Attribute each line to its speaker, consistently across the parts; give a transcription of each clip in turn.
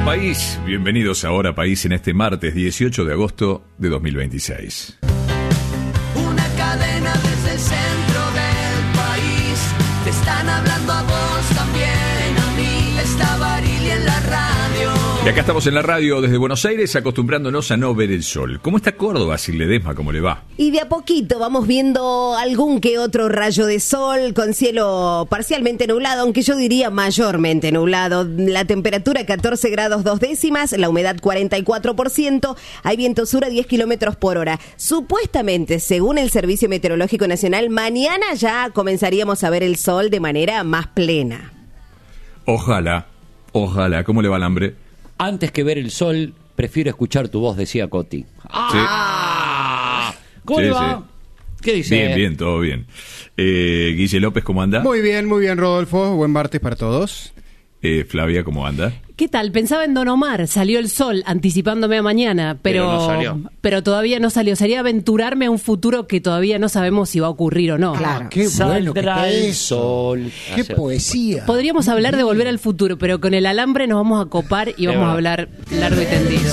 Speaker 1: País, bienvenidos a Hora País en este martes 18 de agosto de 2026.
Speaker 2: Una cadena desde el centro del país. Te están hablando a vos también, a mí. Está Barili en la radio.
Speaker 1: Y acá estamos en la radio desde Buenos Aires, acostumbrándonos a no ver el sol. ¿Cómo está Córdoba, Ledesma? ¿Cómo le va?
Speaker 3: Y de a poquito vamos viendo algún que otro rayo de sol con cielo parcialmente nublado, aunque yo diría mayormente nublado. La temperatura 14 grados 2 décimas, la humedad 44%, hay viento sur a 10 kilómetros por hora. Supuestamente, según el Servicio Meteorológico Nacional, mañana ya comenzaríamos a ver el sol de manera más plena.
Speaker 1: Ojalá. ¿Cómo le va el hambre?
Speaker 4: Antes que ver el sol, prefiero escuchar tu voz, decía Coti. ¡Ah!
Speaker 1: Sí.
Speaker 4: ¿Cómo le va?
Speaker 1: Sí.
Speaker 4: ¿Qué dice?
Speaker 1: Bien, todo bien. Guille López, ¿cómo anda?
Speaker 5: Muy bien, Rodolfo. Buen martes para todos.
Speaker 1: Flavia, ¿cómo anda?
Speaker 6: ¿Qué tal? Pensaba en Don Omar, salió el sol anticipándome a mañana, pero
Speaker 4: no salió.
Speaker 6: Pero todavía no salió. Sería aventurarme a un futuro que todavía no sabemos si va a ocurrir o no.
Speaker 3: Claro.
Speaker 5: Qué bueno que
Speaker 4: Saldrá
Speaker 5: está
Speaker 4: el
Speaker 5: eso.
Speaker 4: sol.
Speaker 5: Qué poesía.
Speaker 6: Podríamos hablar de volver al futuro, pero con el alambre nos vamos a copar y vamos a hablar largo y tendido.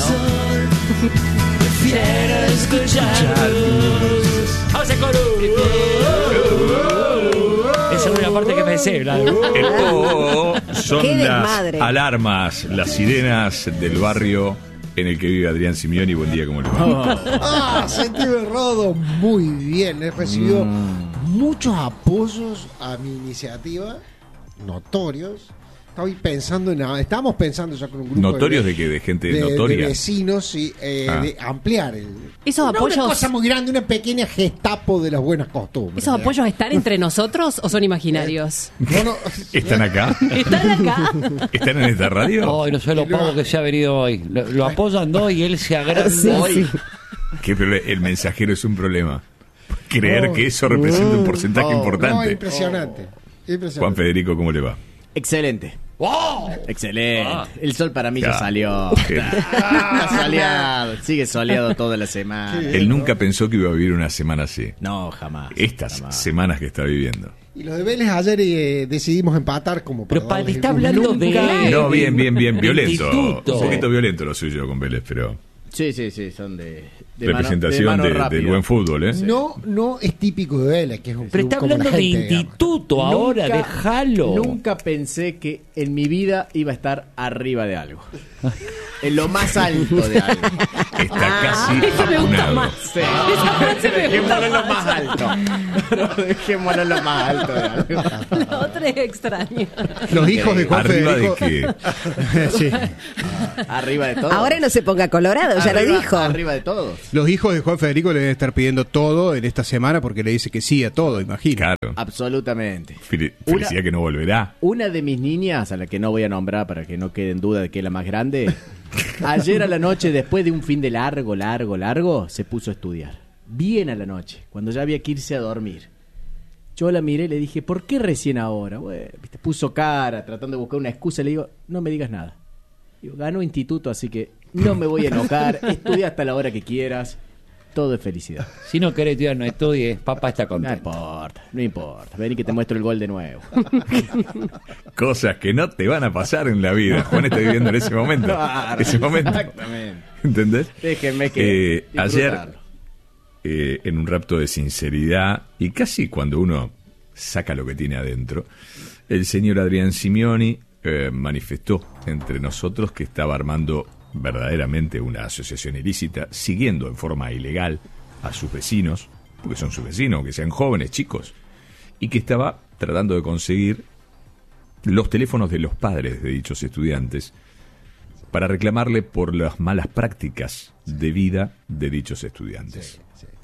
Speaker 2: Quiero escuchar.
Speaker 4: ¡Vamos a coro! Esa es una parte que pensé, ¿verdad?
Speaker 1: Son
Speaker 3: ¡Qué
Speaker 1: las
Speaker 3: desmadre!
Speaker 1: alarmas, las sirenas del barrio en el que vive Adrián Simioni. Buen día, ¿cómo le va?
Speaker 7: Sentido Rodo, muy bien. He recibido muchos apoyos a mi iniciativa, notorios. Estábamos pensando ya con un grupo
Speaker 1: ¿Notorios de qué? ¿De gente notoria?
Speaker 7: de vecinos y de ampliar
Speaker 6: Esos
Speaker 7: no
Speaker 6: apoyos,
Speaker 7: una cosa muy grande, una pequeña gestapo de las buenas costumbres.
Speaker 6: ¿esos apoyos están entre nosotros o son imaginarios?
Speaker 7: No,
Speaker 1: ¿Están acá?
Speaker 6: ¿Están acá?
Speaker 1: ¿Están en esta radio?
Speaker 4: Ay, no sé lo pavo que se ha venido hoy. Lo apoyan dos y él se agranda hoy.
Speaker 1: ¿Qué problema? El mensajero es un problema. Creer que eso representa un porcentaje
Speaker 7: No,
Speaker 1: importante.
Speaker 7: impresionante.
Speaker 1: Juan Federico, ¿cómo le va?
Speaker 8: Excelente.
Speaker 4: ¡Wow!
Speaker 8: Excelente. El sol para mí
Speaker 1: Ya.
Speaker 8: ya salió. Está soleado. Sigue soleado toda la semana.
Speaker 1: Él nunca pensó que iba a vivir una semana así.
Speaker 8: No, jamás.
Speaker 1: Estas
Speaker 8: jamás.
Speaker 1: semanas que está viviendo.
Speaker 7: Y los de Vélez ayer decidimos empatar como para
Speaker 4: Pero
Speaker 7: darles el
Speaker 4: está
Speaker 7: gusto.
Speaker 4: hablando de él.
Speaker 1: No, bien, violento.
Speaker 4: Instituto.
Speaker 1: Un poquito violento lo suyo con Vélez, pero
Speaker 8: Sí, son de
Speaker 1: representación
Speaker 8: mano
Speaker 1: del
Speaker 8: rápida.
Speaker 1: buen fútbol, ¿eh?
Speaker 7: No es típico de Vélez, que es un
Speaker 4: Pero
Speaker 7: club
Speaker 4: está
Speaker 7: como
Speaker 4: hablando
Speaker 7: la
Speaker 4: de
Speaker 7: gente, digamos.
Speaker 4: instituto ahora, déjalo.
Speaker 8: Nunca pensé que en mi vida iba a estar arriba de algo. En lo más alto de algo.
Speaker 1: Está casi
Speaker 6: Eso me gusta
Speaker 1: vacunado.
Speaker 6: más.
Speaker 8: Sí.
Speaker 6: Esa frase me gusta
Speaker 8: Dejémoslo en lo más alto. Dejémoslo en lo más alto de algo.
Speaker 6: La otra es extraña.
Speaker 7: Los hijos de Juan
Speaker 1: ¿Arriba de
Speaker 7: Federico.
Speaker 1: qué?
Speaker 7: Sí.
Speaker 8: Arriba de todo.
Speaker 3: Ahora no se ponga colorado, ya lo dijo.
Speaker 8: Arriba de todos.
Speaker 5: Los hijos de Juan Federico le deben estar pidiendo todo en esta semana porque le dice que sí a todo, imagino.
Speaker 1: Claro.
Speaker 8: Absolutamente.
Speaker 1: Felicidad que no volverá.
Speaker 8: Una de mis niñas, a la que no voy a nombrar para que no quede en duda de que es la más grande, ayer a la noche, después de un fin de largo, se puso a estudiar. Bien a la noche, cuando ya había que irse a dormir. Yo la miré y le dije, ¿por qué recién ahora? Bueno, viste, puso cara, tratando de buscar una excusa. Le digo, no me digas nada. Digo, ganó instituto, así que no me voy a enojar. Estudia hasta la hora que quieras. Todo es felicidad.
Speaker 4: Si no querés estudiar, no estudies. Papá está
Speaker 8: No
Speaker 4: contento.
Speaker 8: importa. Vení que te muestro el gol de nuevo.
Speaker 1: Cosas que no te van a pasar en la vida. Juan está viviendo en ese momento.
Speaker 8: Claro,
Speaker 1: Ese momento.
Speaker 8: Exactamente.
Speaker 1: ¿Entendés?
Speaker 8: Déjenme que
Speaker 1: ayer,
Speaker 8: disfrutarlo.
Speaker 1: en un rapto de sinceridad, y casi cuando uno saca lo que tiene adentro, el señor Adrián Simioni manifestó entre nosotros que estaba armando verdaderamente una asociación ilícita, siguiendo en forma ilegal a sus vecinos, porque son sus vecinos, aunque sean jóvenes, chicos, y que estaba tratando de conseguir los teléfonos de los padres de dichos estudiantes para reclamarle por las malas prácticas de vida de dichos estudiantes.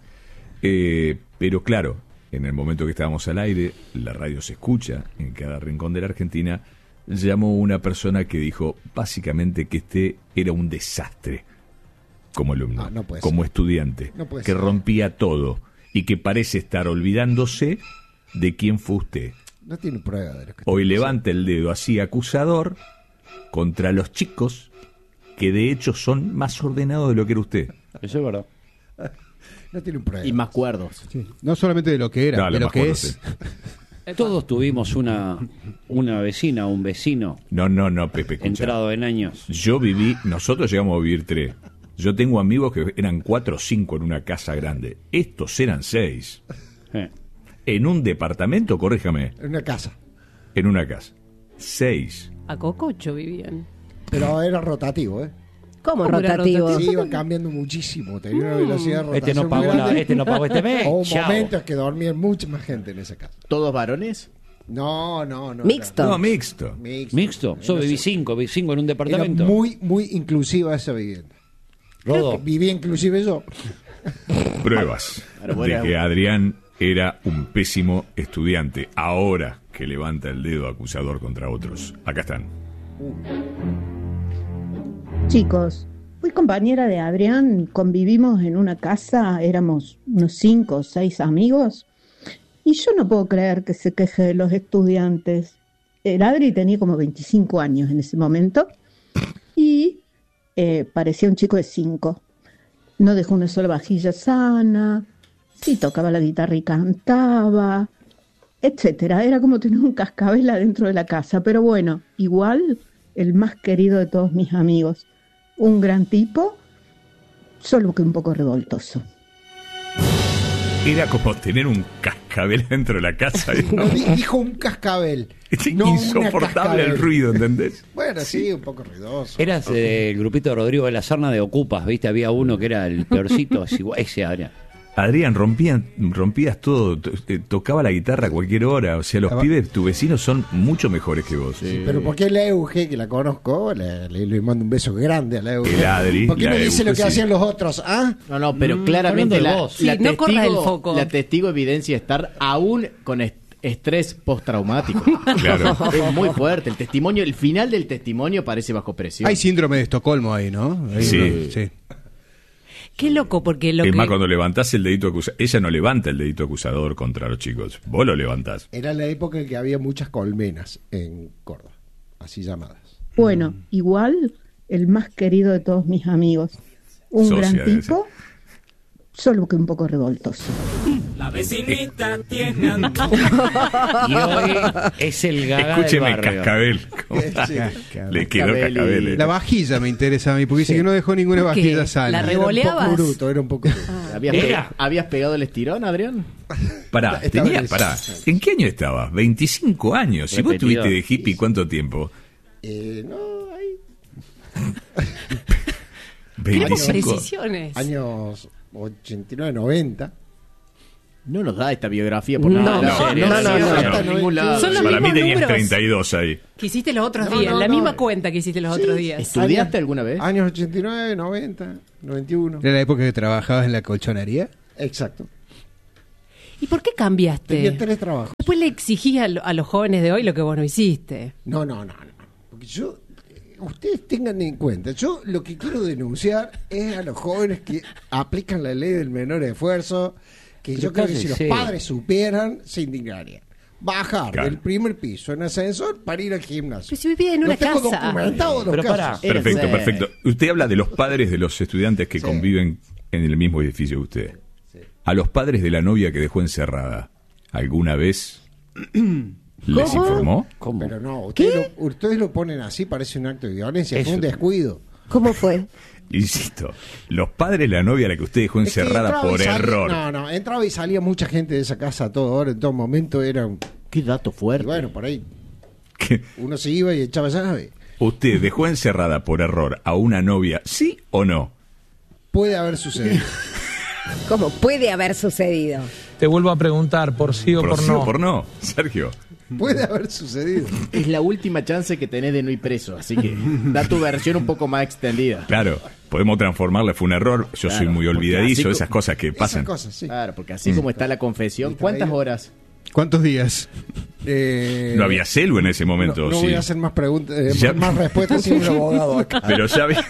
Speaker 1: Pero claro, en el momento que estábamos al aire, la radio se escucha en cada rincón de la Argentina, llamó una persona que dijo básicamente que este era un desastre como alumno,
Speaker 7: No puede
Speaker 1: como
Speaker 7: ser.
Speaker 1: estudiante,
Speaker 7: No puede
Speaker 1: que
Speaker 7: ser.
Speaker 1: rompía todo y que parece estar olvidándose de quién fue usted.
Speaker 7: No tiene prueba de lo que
Speaker 1: Hoy
Speaker 7: está
Speaker 1: levanta el dedo así acusador contra los chicos que de hecho son más ordenados de lo que era usted.
Speaker 4: Eso es verdad.
Speaker 7: No tiene prueba.
Speaker 8: Y más cuerdos.
Speaker 5: Sí. No solamente de lo que era,
Speaker 1: Claro,
Speaker 5: de lo
Speaker 1: más
Speaker 5: que
Speaker 1: cuerdo,
Speaker 5: es.
Speaker 1: sí.
Speaker 4: Todos tuvimos una vecina, un vecino
Speaker 1: No, Pepe, escucha.
Speaker 4: entrado en años.
Speaker 1: Nosotros llegamos a vivir 3. Yo tengo amigos que eran 4 o 5 en una casa grande. Estos eran 6. En un departamento, corríjame.
Speaker 7: En una casa.
Speaker 1: En una casa. 6.
Speaker 6: A Cococho vivían.
Speaker 7: Pero era rotativo, ¿eh?
Speaker 3: ¿Cómo
Speaker 6: ¿Cómo era
Speaker 3: rotativo?
Speaker 6: rotativo?
Speaker 7: Sí, iba cambiando muchísimo. Tenía una velocidad de
Speaker 4: Este
Speaker 7: rotación
Speaker 4: no
Speaker 7: muy
Speaker 4: pagó
Speaker 7: grande.
Speaker 4: este no pagó este mes.
Speaker 7: Hubo
Speaker 4: Chao.
Speaker 7: momentos que dormían mucha más gente en esa casa.
Speaker 8: ¿Todos varones?
Speaker 7: No.
Speaker 3: Mixto.
Speaker 1: No, mixto.
Speaker 4: Mixto. Yo viví 5 en un
Speaker 7: Era
Speaker 4: departamento.
Speaker 7: muy inclusiva esa vivienda.
Speaker 4: Rodo.
Speaker 7: Vivía inclusive yo.
Speaker 1: Pruebas
Speaker 8: Pero bueno.
Speaker 1: de que Adrián era un pésimo estudiante. Ahora que levanta el dedo acusador contra otros. Acá están.
Speaker 9: Chicos, fui compañera de Adrián, convivimos en una casa, éramos unos 5 o 6 amigos, y yo no puedo creer que se queje de los estudiantes. El Adri tenía como 25 años en ese momento, y parecía un chico de 5. No dejó una sola vajilla sana, sí tocaba la guitarra y cantaba, etcétera. Era como tener un cascabel adentro de la casa, pero bueno, igual el más querido de todos mis amigos. Un gran tipo, solo que un poco revoltoso.
Speaker 1: Era como tener un cascabel dentro de la casa.
Speaker 7: No, dijo un cascabel.
Speaker 1: Es
Speaker 7: no una
Speaker 1: insoportable
Speaker 7: cascabel.
Speaker 1: el ruido, ¿entendés?
Speaker 7: Bueno, sí, un poco ruidoso.
Speaker 4: Eras el grupito de Rodrigo de la Serna de Ocupas, ¿viste? Había uno que era el peorcito, ese Adrián.
Speaker 1: Adrián, rompías todo, tocaba la guitarra a cualquier hora. O sea, los pibes, tus vecinos son mucho mejores que vos.
Speaker 7: Pero ¿por qué la Euge, que la conozco, le mando un beso grande a la Euge?
Speaker 1: El Adri,
Speaker 7: ¿Por qué
Speaker 1: la
Speaker 7: no dice
Speaker 1: Euge,
Speaker 7: lo que
Speaker 1: sí.
Speaker 7: hacían los otros? ¿Ah?
Speaker 8: No, pero claramente
Speaker 4: hablando de vos.
Speaker 6: Sí, no corras el foco.
Speaker 8: la testigo evidencia estar aún con estrés postraumático.
Speaker 1: Claro.
Speaker 8: Es muy fuerte. El final del testimonio parece bajo presión.
Speaker 5: Hay síndrome de Estocolmo ahí, ¿no? Ahí
Speaker 1: Sí.
Speaker 5: sí.
Speaker 6: Qué loco, porque lo
Speaker 1: Es
Speaker 6: que...
Speaker 1: más, cuando levantás el dedito acusador, ella no levanta el dedito acusador contra los chicos, vos lo levantás.
Speaker 7: Era la época en que había muchas colmenas en Córdoba, así llamadas.
Speaker 9: Bueno, igual el más querido de todos mis amigos. Un
Speaker 1: Socia
Speaker 9: gran
Speaker 1: debe
Speaker 9: tipo, solo que un poco revoltoso.
Speaker 2: La vecinita tiene antojo.
Speaker 4: Y hoy es el gaga
Speaker 1: Escúcheme,
Speaker 4: del barrio.
Speaker 1: cascabel.
Speaker 7: Sí.
Speaker 1: Le quedó
Speaker 8: Cascabel y-
Speaker 1: cascabel.
Speaker 5: La vajilla me interesa a mí, porque dice que no dejó ninguna
Speaker 6: ¿Por qué?
Speaker 5: vajilla
Speaker 6: La
Speaker 5: sana.
Speaker 6: revoleabas.
Speaker 7: Era un poco bruto.
Speaker 8: ¿Habías pegado el estirón, Adrián?
Speaker 1: Pará,
Speaker 7: Estaba en eso.
Speaker 1: ¿En qué año estabas? 25 años. Si vos
Speaker 4: Repetido.
Speaker 1: estuviste de hippie, ¿cuánto tiempo?
Speaker 7: No, hay
Speaker 6: 'Queremos
Speaker 1: 25.
Speaker 6: precisiones.
Speaker 7: años 89, 90.
Speaker 8: No nos da esta biografía por
Speaker 3: No,
Speaker 8: nada.
Speaker 3: no,
Speaker 8: serio,
Speaker 3: no, no,
Speaker 8: está en
Speaker 7: no.
Speaker 8: ningún lado.
Speaker 6: Son los
Speaker 1: Para mí
Speaker 6: mismos
Speaker 1: tenías
Speaker 6: números
Speaker 1: 32 ahí.
Speaker 6: que hiciste los otros
Speaker 7: No,
Speaker 6: días.
Speaker 7: no,
Speaker 6: la
Speaker 7: no.
Speaker 6: misma cuenta que hiciste los otros días.
Speaker 8: ¿Estudiaste alguna vez?
Speaker 7: Años 89, 90, 91.
Speaker 5: ¿Era la época que trabajabas en la colchonería?
Speaker 7: Exacto.
Speaker 6: ¿Y por qué cambiaste?
Speaker 7: Tenía 3 trabajos.
Speaker 6: Después le exigí a los jóvenes de hoy lo que vos no hiciste.
Speaker 7: No. Porque yo, ustedes tengan en cuenta, yo lo que quiero denunciar es a los jóvenes que aplican la ley del menor esfuerzo, que yo creo que si los
Speaker 4: cállese.
Speaker 7: padres supieran, se indignarían. Bajar
Speaker 1: Claro.
Speaker 7: del primer piso en ascensor para ir al gimnasio.
Speaker 6: Pero si vivía en una
Speaker 7: Lo tengo
Speaker 6: casa.
Speaker 7: documentado los
Speaker 4: Pero
Speaker 7: casos.
Speaker 4: pará.
Speaker 1: Perfecto,
Speaker 8: Sí.
Speaker 1: perfecto. Usted habla de los padres de los estudiantes que
Speaker 7: Sí.
Speaker 1: conviven en el mismo edificio que usted. A los padres de la novia que dejó encerrada, ¿alguna vez les informó?
Speaker 4: ¿Cómo?
Speaker 7: Pero no, ustedes lo ponen así, parece un acto de violencia,
Speaker 4: Eso.
Speaker 7: fue un descuido.
Speaker 3: ¿Cómo fue?
Speaker 1: Insisto, los padres de la novia a la que usted dejó
Speaker 7: Es que
Speaker 1: encerrada
Speaker 7: entraba
Speaker 1: por
Speaker 7: y salía-
Speaker 1: error.
Speaker 7: No, entraba y salía mucha gente de esa casa a toda hora, en todo momento era un...
Speaker 8: Qué dato
Speaker 7: Y
Speaker 8: fuerte.
Speaker 7: bueno, por ahí
Speaker 1: Que
Speaker 7: uno se iba y echaba llave.
Speaker 1: ¿Usted dejó encerrada por error a una novia, sí o no?
Speaker 7: Puede haber sucedido.
Speaker 3: ¿Cómo puede haber sucedido?
Speaker 10: Te vuelvo a preguntar por sí o por
Speaker 1: sí
Speaker 10: no.
Speaker 1: o por no, Sergio.
Speaker 7: Puede haber sucedido.
Speaker 8: Es la última chance que tenés de no ir preso, así que da tu versión un poco más extendida.
Speaker 1: Claro, podemos transformarla, fue un error, yo soy muy
Speaker 8: porque
Speaker 1: olvidadizo,
Speaker 8: así
Speaker 1: esas cosas que pasan.
Speaker 7: Esas cosas, sí.
Speaker 8: Claro, porque así como está la confesión, ¿cuántas horas?
Speaker 5: ¿Cuántos días?
Speaker 1: No había celu en ese momento,
Speaker 7: no
Speaker 1: sí.
Speaker 7: voy a hacer más preguntas,
Speaker 1: Ya-
Speaker 7: más respuestas sin un abogado acá.
Speaker 1: Pero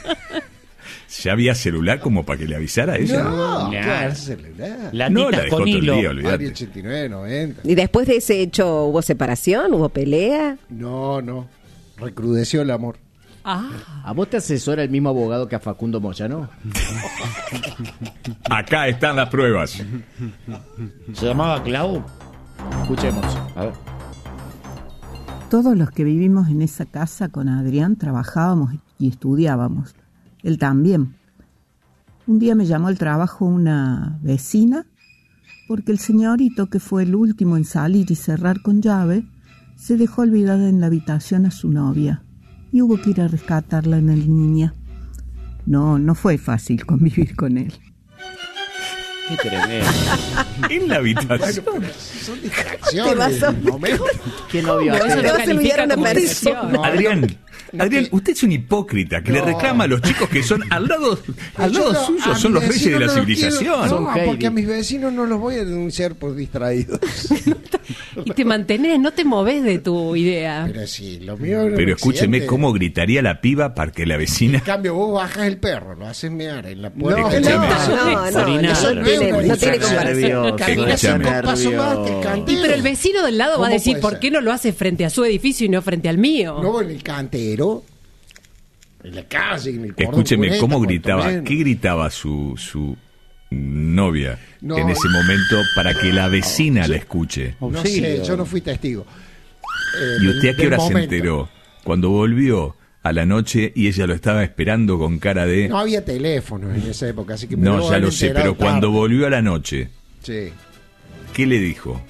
Speaker 1: ya había celular como para que le avisara a ella.
Speaker 7: No,
Speaker 4: Nah.
Speaker 7: claro, celular.
Speaker 1: No, la
Speaker 4: Latitas
Speaker 1: dejó
Speaker 4: con
Speaker 1: todo el
Speaker 4: hilo.
Speaker 1: día,
Speaker 7: Ari
Speaker 1: olvídate.
Speaker 7: 89, 90.
Speaker 3: ¿Y después de ese hecho hubo separación? ¿Hubo pelea?
Speaker 7: No. Recrudeció el amor.
Speaker 6: Ah,
Speaker 8: ¿A vos te asesora el mismo abogado que a Facundo Moyano?
Speaker 1: Acá están las pruebas.
Speaker 4: ¿Se llamaba Clau?
Speaker 8: Escuchemos.
Speaker 4: A ver.
Speaker 9: Todos los que vivimos en esa casa con Adrián trabajábamos y estudiábamos. Él también. Un día me llamó al trabajo una vecina porque el señorito, que fue el último en salir y cerrar con llave, se dejó olvidada en la habitación a su novia y hubo que ir a rescatarla en el niña. No fue fácil convivir con él.
Speaker 4: Qué tremendo.
Speaker 1: En la habitación.
Speaker 7: Son
Speaker 3: Te
Speaker 7: distracciones.
Speaker 3: vas a-
Speaker 7: del momento.
Speaker 8: ¿Qué novio
Speaker 6: Eso
Speaker 8: hace?
Speaker 6: no
Speaker 3: Te vas a olvidar
Speaker 6: califica
Speaker 3: una
Speaker 6: como
Speaker 3: persona.
Speaker 6: traición.
Speaker 1: Adrián, usted es un hipócrita que le reclama a los chicos que son al lado
Speaker 7: Yo no-
Speaker 1: suyo,
Speaker 7: a
Speaker 1: son
Speaker 7: mis
Speaker 1: los reyes de
Speaker 7: vecinos
Speaker 1: la
Speaker 7: no los quiero-
Speaker 1: civilización.
Speaker 8: Son
Speaker 7: No,
Speaker 8: Heidi.
Speaker 7: porque a mis vecinos no los voy a denunciar por distraídos.
Speaker 6: Y te mantenés, no te moves de tu idea.
Speaker 7: Pero sí, lo mío era un
Speaker 1: Pero escúcheme
Speaker 7: accidente.
Speaker 1: cómo gritaría la piba para que la vecina...
Speaker 7: En cambio, vos bajas el perro, lo haces mear en la puerta.
Speaker 1: No,
Speaker 3: No,
Speaker 4: Orinar.
Speaker 3: eso no tiene comparación.
Speaker 7: Caminas
Speaker 1: Escúchame.
Speaker 7: 5 pasos más, te
Speaker 6: Y
Speaker 7: cantero.
Speaker 6: pero el vecino del lado va a
Speaker 7: ¿Cómo
Speaker 6: decir,
Speaker 7: puede
Speaker 6: ¿por
Speaker 7: ser?
Speaker 6: qué no lo hace frente a su edificio y no frente al mío?
Speaker 7: No, en el cantero, en la calle, en el cordón
Speaker 1: Escúcheme,
Speaker 7: cuneta,
Speaker 1: ¿cómo
Speaker 7: cuanto
Speaker 1: gritaba?
Speaker 7: menos.
Speaker 1: ¿Qué gritaba su novia
Speaker 7: No.
Speaker 1: en ese momento para que la vecina la escuche?
Speaker 7: No
Speaker 4: Auxilio.
Speaker 7: sé, yo no fui testigo.
Speaker 1: ¿Y usted a qué
Speaker 7: Del
Speaker 1: hora se
Speaker 7: momento.
Speaker 1: enteró? Cuando volvió a la noche y ella lo estaba esperando con cara de...
Speaker 7: No había teléfonos en esa época, así que me
Speaker 1: No,
Speaker 7: debo
Speaker 1: ya
Speaker 7: haber
Speaker 1: lo sé,
Speaker 7: enterado
Speaker 1: pero cuando
Speaker 7: tarde.
Speaker 1: volvió a la noche,
Speaker 7: Sí.
Speaker 1: ¿qué le dijo?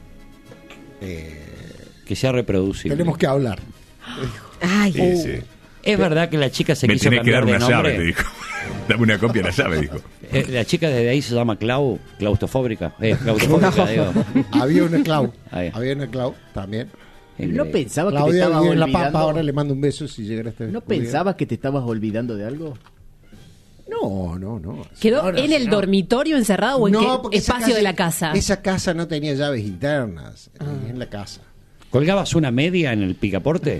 Speaker 4: Que sea reproducible.
Speaker 7: Tenemos que hablar.
Speaker 3: Ay,
Speaker 1: Sí, sí.
Speaker 4: Es verdad que la chica se
Speaker 1: Me
Speaker 4: quiso
Speaker 1: tenés que dar
Speaker 4: cambiar
Speaker 1: una
Speaker 4: de
Speaker 1: llave,
Speaker 4: nombre.
Speaker 1: te dijo. Dame una copia de la llave, dijo.
Speaker 4: La chica desde ahí se llama claustrofóbica. Claustrofóbica, digo.
Speaker 7: Había una Clau.
Speaker 4: Ahí.
Speaker 7: Había una Clau también.
Speaker 8: ¿No pensabas que te
Speaker 7: Claudia
Speaker 8: estabas
Speaker 7: vive en La
Speaker 8: olvidando?
Speaker 7: Pampa, ahora le mando un beso si llegara este
Speaker 8: ¿No pensabas que te estabas olvidando de algo?
Speaker 7: No.
Speaker 6: ¿Quedó
Speaker 7: Ahora,
Speaker 6: en el
Speaker 7: no.
Speaker 6: dormitorio encerrado o en
Speaker 7: No,
Speaker 6: qué
Speaker 7: porque esa
Speaker 6: espacio de la casa?
Speaker 7: Esa casa no tenía llaves internas. En la casa.
Speaker 4: ¿Colgabas una media en el picaporte?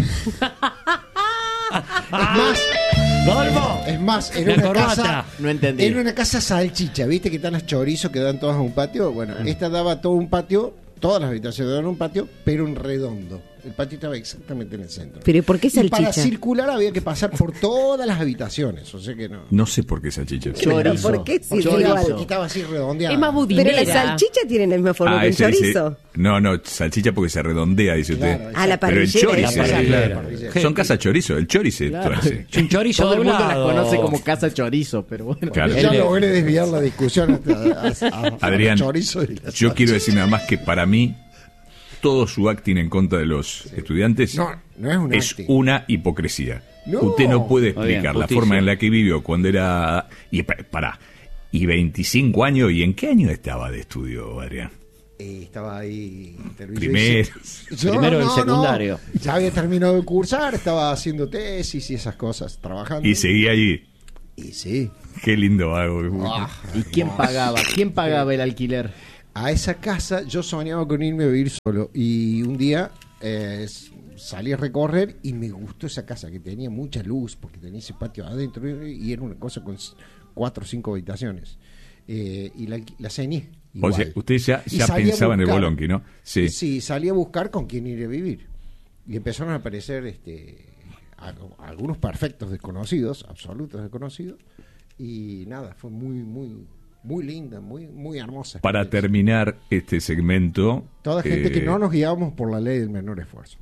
Speaker 4: ¡Rodolfo!
Speaker 7: Es más,
Speaker 4: La
Speaker 7: era una
Speaker 4: corbata.
Speaker 7: casa.
Speaker 8: No entendí.
Speaker 7: Era una casa salchicha, ¿viste? Que están los chorizos que dan todas a un patio. Bueno, esta daba todo un patio, todas las habitaciones daban un patio, pero en redondo. El patio estaba exactamente en el centro.
Speaker 3: pero ¿por qué
Speaker 7: Y para
Speaker 3: salchicha?
Speaker 7: circular había que pasar por todas las habitaciones, o sea que no.
Speaker 1: No sé por qué salchicha.
Speaker 8: Chorizo.
Speaker 3: ¿Por qué sí,
Speaker 8: Chorizo.
Speaker 3: igual?
Speaker 7: Porque estaba así redondeada.
Speaker 6: Es más budinera.
Speaker 3: Pero la salchicha tiene la misma forma que el
Speaker 1: ese dice-
Speaker 3: chorizo.
Speaker 1: No, salchicha porque se redondea, dice usted.
Speaker 7: Claro,
Speaker 3: Ah, la
Speaker 1: Pero el
Speaker 3: parrillera.
Speaker 1: chorizo.
Speaker 4: La parrillera.
Speaker 7: parrillera.
Speaker 1: Son casa chorizo, el chori se tuerce.
Speaker 4: Un chorizo
Speaker 8: Todo el mundo las
Speaker 4: doblado.
Speaker 8: conoce como casa chorizo, pero bueno.
Speaker 1: Claro.
Speaker 7: Ya logré desviar la discusión a
Speaker 1: Adrián,
Speaker 7: chorizo y la
Speaker 1: yo quiero
Speaker 7: salchicha.
Speaker 1: decir nada más que para mí todo su acting en contra de los estudiantes
Speaker 7: No es un
Speaker 1: es
Speaker 7: acting.
Speaker 1: una hipocresía.
Speaker 7: No.
Speaker 1: Usted no puede
Speaker 4: Muy bien,
Speaker 1: explicar la
Speaker 4: justicia.
Speaker 1: forma en la que vivió cuando era... Y 25 años, ¿y en qué año estaba de estudio, Adrián?
Speaker 7: Estaba ahí.
Speaker 1: Primero.
Speaker 4: Primero del secundario.
Speaker 7: Ya había terminado de cursar, estaba haciendo tesis y esas cosas, trabajando.
Speaker 1: Y seguía allí.
Speaker 7: Y sí.
Speaker 1: Qué lindo hago.
Speaker 8: ¿Y quién pagaba? ¿Quién pagaba el alquiler?
Speaker 7: A esa casa yo soñaba con irme a vivir solo. Y un día salí a recorrer y me gustó esa casa, que tenía mucha luz, porque tenía ese patio adentro y era una cosa con 4 o 5 habitaciones. Y la ceñí.
Speaker 1: O sea,
Speaker 7: igual.
Speaker 1: usted ya
Speaker 7: Y salí a
Speaker 1: pensaba en el
Speaker 7: buscar.
Speaker 1: Bolonqui, ¿no? Sí.
Speaker 7: Sí, salí a buscar con quién ir a vivir. Y empezaron a aparecer algunos perfectos desconocidos, absolutos desconocidos. Y nada, fue muy linda, muy hermosa.
Speaker 1: Para
Speaker 7: experiencia.
Speaker 1: terminar este segmento...
Speaker 7: Toda gente que no nos guiábamos por la ley del menor esfuerzo.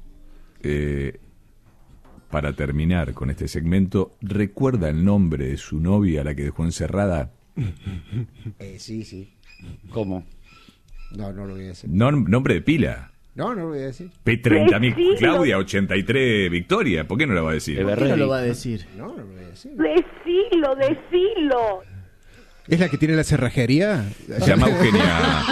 Speaker 1: Para terminar con este segmento, ¿recuerda el nombre de su novia, la que dejó encerrada?
Speaker 7: Sí.
Speaker 4: ¿Cómo?
Speaker 7: No lo voy a decir.
Speaker 1: No, nombre de pila.
Speaker 7: No lo voy a decir.
Speaker 1: P30.000 Claudia, 83 Victoria. ¿Por qué no la va a decir?
Speaker 8: ¿Por qué no lo va a decir?
Speaker 7: No lo voy a decir.
Speaker 11: Decilo.
Speaker 5: ¿Es la que tiene la cerrajería?
Speaker 1: Se llama Eugenia.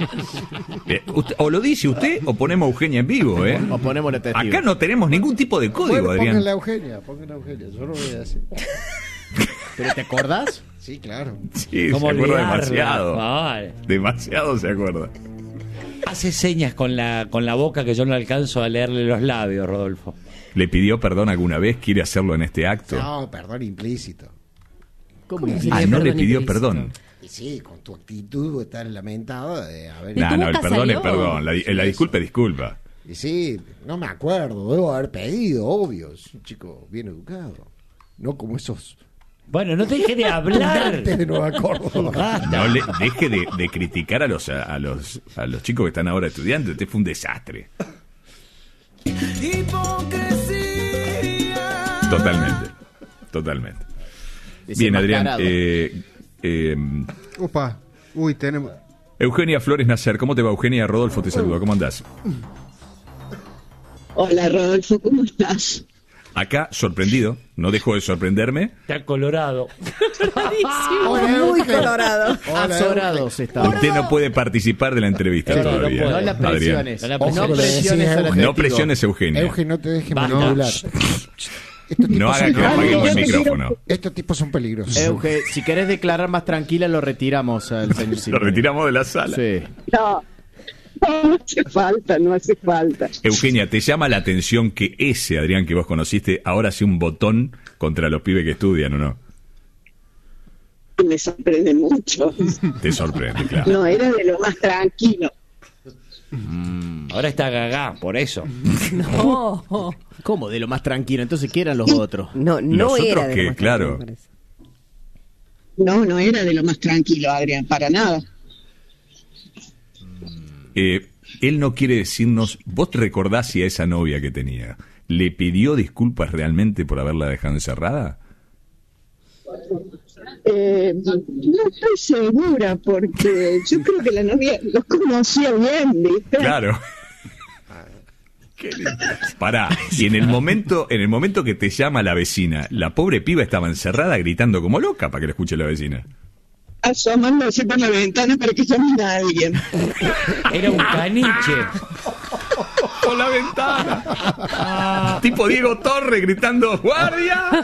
Speaker 1: O lo dice usted o ponemos a Eugenia en vivo, ¿eh?
Speaker 8: O ponemos la testigo.
Speaker 1: Acá no tenemos ningún tipo de código,
Speaker 7: Bueno,
Speaker 1: Adrián.
Speaker 7: pónganla a Eugenia. Yo lo voy a decir.
Speaker 8: ¿Pero te acordás?
Speaker 7: Sí, claro.
Speaker 1: Sí, se
Speaker 4: ¿Cómo
Speaker 1: acuerda
Speaker 4: olvidarlo?
Speaker 1: demasiado.
Speaker 4: Vale.
Speaker 1: Demasiado se acuerda.
Speaker 4: Hace señas con la boca que yo no alcanzo a leerle los labios, Rodolfo.
Speaker 1: ¿Le pidió perdón alguna vez? ¿Quiere hacerlo en este acto?
Speaker 7: No, perdón implícito.
Speaker 8: ¿Cómo
Speaker 6: ¿Cómo
Speaker 8: hiciste?
Speaker 1: Ah, no le pidió
Speaker 6: implícito?
Speaker 1: perdón.
Speaker 7: Y sí, con tu actitud tan lamentada de haber...
Speaker 6: ¿De tu
Speaker 1: No, el
Speaker 6: boca
Speaker 1: perdón es
Speaker 6: salió?
Speaker 1: perdón. La disculpa es disculpa.
Speaker 7: Y sí, no me acuerdo, debo haber pedido, obvio. Es un chico bien educado. No como esos
Speaker 4: Bueno, no te deje de hablar.
Speaker 7: Antes de Nueva Córdoba.
Speaker 1: No deje de criticar a los chicos que están ahora estudiando. Este fue un desastre. Totalmente. Bien, Adrián.
Speaker 5: Opa. Uy, tenemos...
Speaker 1: Eugenia Flores Nacer. ¿Cómo te va, Eugenia? Rodolfo te saluda. ¿Cómo andás?
Speaker 11: Hola, Rodolfo, ¿cómo estás?
Speaker 1: Acá, sorprendido. No dejo de sorprenderme.
Speaker 4: Está colorado.
Speaker 3: Muy colorado.
Speaker 8: Azorados está.
Speaker 1: Usted no puede participar de la entrevista todavía.
Speaker 8: No la presiones.
Speaker 1: No presiones, Eugenia.
Speaker 7: Euge, no te dejes manipular.
Speaker 1: No haga que apaguen el micrófono.
Speaker 7: Estos tipos son peligrosos.
Speaker 8: Euge, si querés declarar más tranquila, lo retiramos al señor
Speaker 1: Lo
Speaker 8: Silvio.
Speaker 1: retiramos de la sala.
Speaker 8: Sí.
Speaker 11: No hace falta.
Speaker 1: Eugenia, ¿te llama la atención que ese Adrián que vos conociste ahora sea un botón contra los pibes que estudian o no?
Speaker 11: Me sorprende mucho.
Speaker 1: Te sorprende, claro.
Speaker 11: No, era de lo más tranquilo.
Speaker 4: Ahora está gagá, por eso.
Speaker 6: No.
Speaker 8: ¿Cómo? De lo más tranquilo. Entonces, ¿qué eran los otros?
Speaker 3: No
Speaker 1: Los
Speaker 3: era
Speaker 1: otros
Speaker 3: de
Speaker 1: que,
Speaker 3: lo más
Speaker 1: claro.
Speaker 3: tranquilo, me parece.
Speaker 11: No era de lo más tranquilo, Adrián, para nada.
Speaker 1: Él no quiere decirnos, ¿vos te recordás si a esa novia que tenía le pidió disculpas realmente por haberla dejado encerrada?
Speaker 11: No estoy segura porque yo creo que la novia los conocía bien, ¿viste?
Speaker 1: Claro. Qué lindo. Pará, y en el momento que te llama la vecina, la pobre piba estaba encerrada gritando como loca para que la escuche la vecina.
Speaker 11: Asomándose por la ventana para que llamen a alguien.
Speaker 4: Era un caniche.
Speaker 1: Por la ventana. Tipo Diego Torre gritando ¡guardia!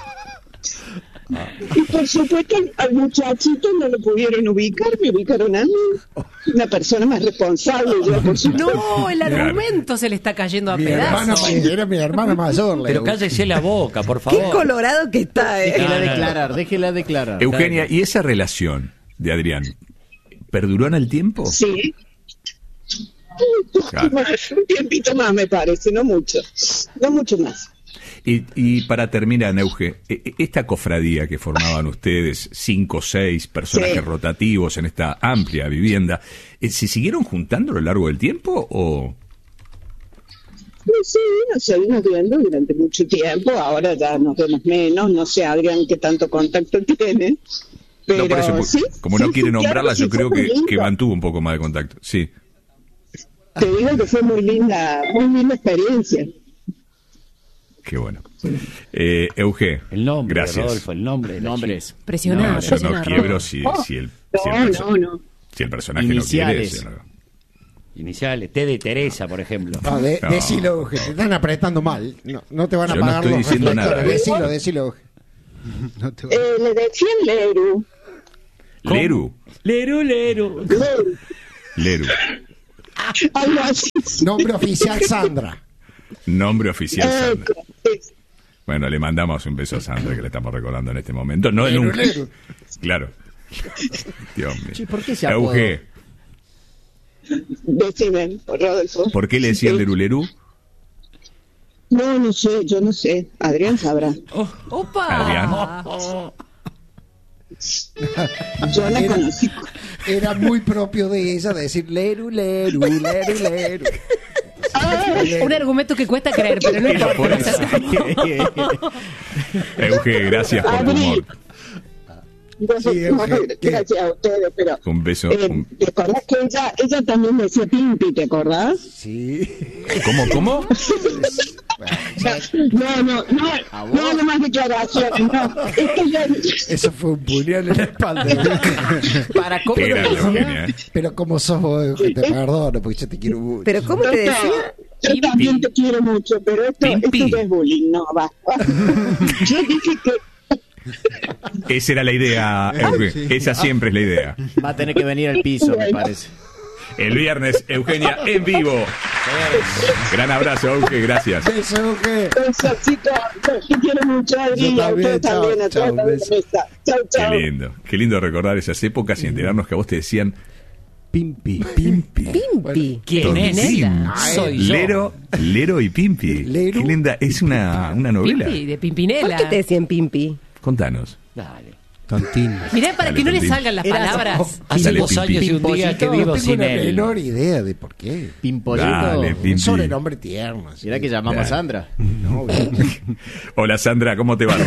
Speaker 11: Y por supuesto al muchachito no lo pudieron ubicar, me ubicaron a mí, una persona más responsable. Yo, por supuesto.
Speaker 6: No, el argumento se le está cayendo a pedazos.
Speaker 7: Era mi hermana mayor.
Speaker 4: Pero cállese la boca, por favor.
Speaker 3: Qué colorado que está,
Speaker 8: Déjela declarar.
Speaker 1: Eugenia, ¿y esa relación de Adrián perduró en el tiempo?
Speaker 11: Sí.
Speaker 1: Claro.
Speaker 11: Un tiempito más me parece, no mucho más.
Speaker 1: Y para terminar, Neuge, esta cofradía que formaban ustedes, 5 o 6 personajes rotativos en esta amplia vivienda, ¿se siguieron juntando a lo largo del tiempo o...?
Speaker 11: Sí, nos seguimos viendo durante mucho tiempo, ahora ya nos vemos menos, no sé, Adrián, qué tanto contacto tiene. Pero
Speaker 1: No, por eso,
Speaker 11: sí,
Speaker 1: como no quiere nombrarla,
Speaker 11: claro,
Speaker 1: yo creo
Speaker 11: fue muy lindo.
Speaker 1: que mantuvo un poco más de contacto, sí.
Speaker 11: Te digo que fue muy linda experiencia.
Speaker 1: Qué bueno. Euge,
Speaker 4: El nombre,
Speaker 1: gracias.
Speaker 4: Rodolfo, el nombre.
Speaker 8: Nombres.
Speaker 6: Presionado.
Speaker 1: No, yo no quiebro si el personaje
Speaker 8: Iniciales.
Speaker 1: no quiere.
Speaker 4: Iniciales, T de Teresa, por ejemplo.
Speaker 7: No, decilo, Euge, te están apretando mal. No te van a
Speaker 1: Yo no
Speaker 7: pagar
Speaker 1: estoy
Speaker 7: los
Speaker 1: diciendo
Speaker 7: reflectores.
Speaker 1: nada.
Speaker 7: Decilo, Euge.
Speaker 5: No te...
Speaker 11: Le decían Leru.
Speaker 1: Leru.
Speaker 11: Algo así.
Speaker 7: Nombre oficial Sandra.
Speaker 1: Nombre oficial Sandra. Bueno, le mandamos un beso a Sandra que le estamos recordando en este momento. No en un... Claro. Dios mío.
Speaker 8: Sí, ¿por qué se apodo?
Speaker 1: Euge,
Speaker 11: Decime, Rodolfo.
Speaker 1: ¿por qué le decían Leru?
Speaker 11: No sé, yo no sé. Adrián sabrá.
Speaker 6: ¡Opa!
Speaker 1: Adrián.
Speaker 11: Yo la conocí.
Speaker 7: Era muy propio de ella decir Leru.
Speaker 6: Un argumento que cuesta creer, pero no
Speaker 1: Era por
Speaker 6: importa.
Speaker 1: eso. Euge, gracias por tu humor.
Speaker 11: Gracias a ustedes, pero...
Speaker 1: Un beso.
Speaker 11: ¿Te acordás que ella también decía Pimpi, te acordás?
Speaker 7: Sí.
Speaker 1: ¿Cómo?
Speaker 11: No más declaraciones, no. Es que yo...
Speaker 7: Eso fue un puñal en la espalda.
Speaker 8: Para cómo
Speaker 1: Qué
Speaker 8: lo
Speaker 1: grande,
Speaker 8: decía.
Speaker 1: Eugenia.
Speaker 7: Pero como sos vos, Euge, te perdono porque yo te quiero mucho.
Speaker 3: Pero ¿cómo te decía?
Speaker 11: Yo también te quiero mucho, pero esto ya es bullying, no, basta. Yo dije que...
Speaker 1: Esa era la idea, Euge. Esa siempre es la idea.
Speaker 8: Va a tener que venir al piso, me parece.
Speaker 1: El viernes, Eugenia en vivo. Gran abrazo, Euge, gracias.
Speaker 7: Beso, Euge.
Speaker 11: Besito, te quiero mucho, Adri,
Speaker 7: Yo
Speaker 11: a ustedes
Speaker 7: también,
Speaker 11: también, a
Speaker 7: chao,
Speaker 11: toda la
Speaker 7: beso.
Speaker 11: mesa. Chau.
Speaker 1: Qué lindo recordar esas épocas y enterarnos que a vos te decían Pimpi.
Speaker 3: Pimpi.
Speaker 4: ¿Quién es?
Speaker 1: Tontín.
Speaker 4: Soy yo.
Speaker 1: Lero y Pimpi.
Speaker 7: Lero.
Speaker 1: Qué linda, es una novela.
Speaker 6: Pimpi, de Pimpinela.
Speaker 3: ¿Por qué te decían Pimpi?
Speaker 1: Contanos.
Speaker 4: Dale.
Speaker 5: Tontín.
Speaker 6: Mirá, para
Speaker 1: Dale,
Speaker 6: que no le
Speaker 1: Tontín.
Speaker 6: salgan las palabras.
Speaker 4: Hace
Speaker 1: Dale,
Speaker 4: 2 años y un día que
Speaker 7: No
Speaker 4: vivo
Speaker 7: tengo
Speaker 4: sin
Speaker 7: la
Speaker 4: él.
Speaker 7: menor idea de por qué.
Speaker 8: Pimpollito.
Speaker 1: Dale, Pimpi.
Speaker 7: Un sobrenombre tierno. así.
Speaker 8: ¿Será que llamamos a Sandra?
Speaker 7: No,
Speaker 1: Hola Sandra, ¿cómo te va?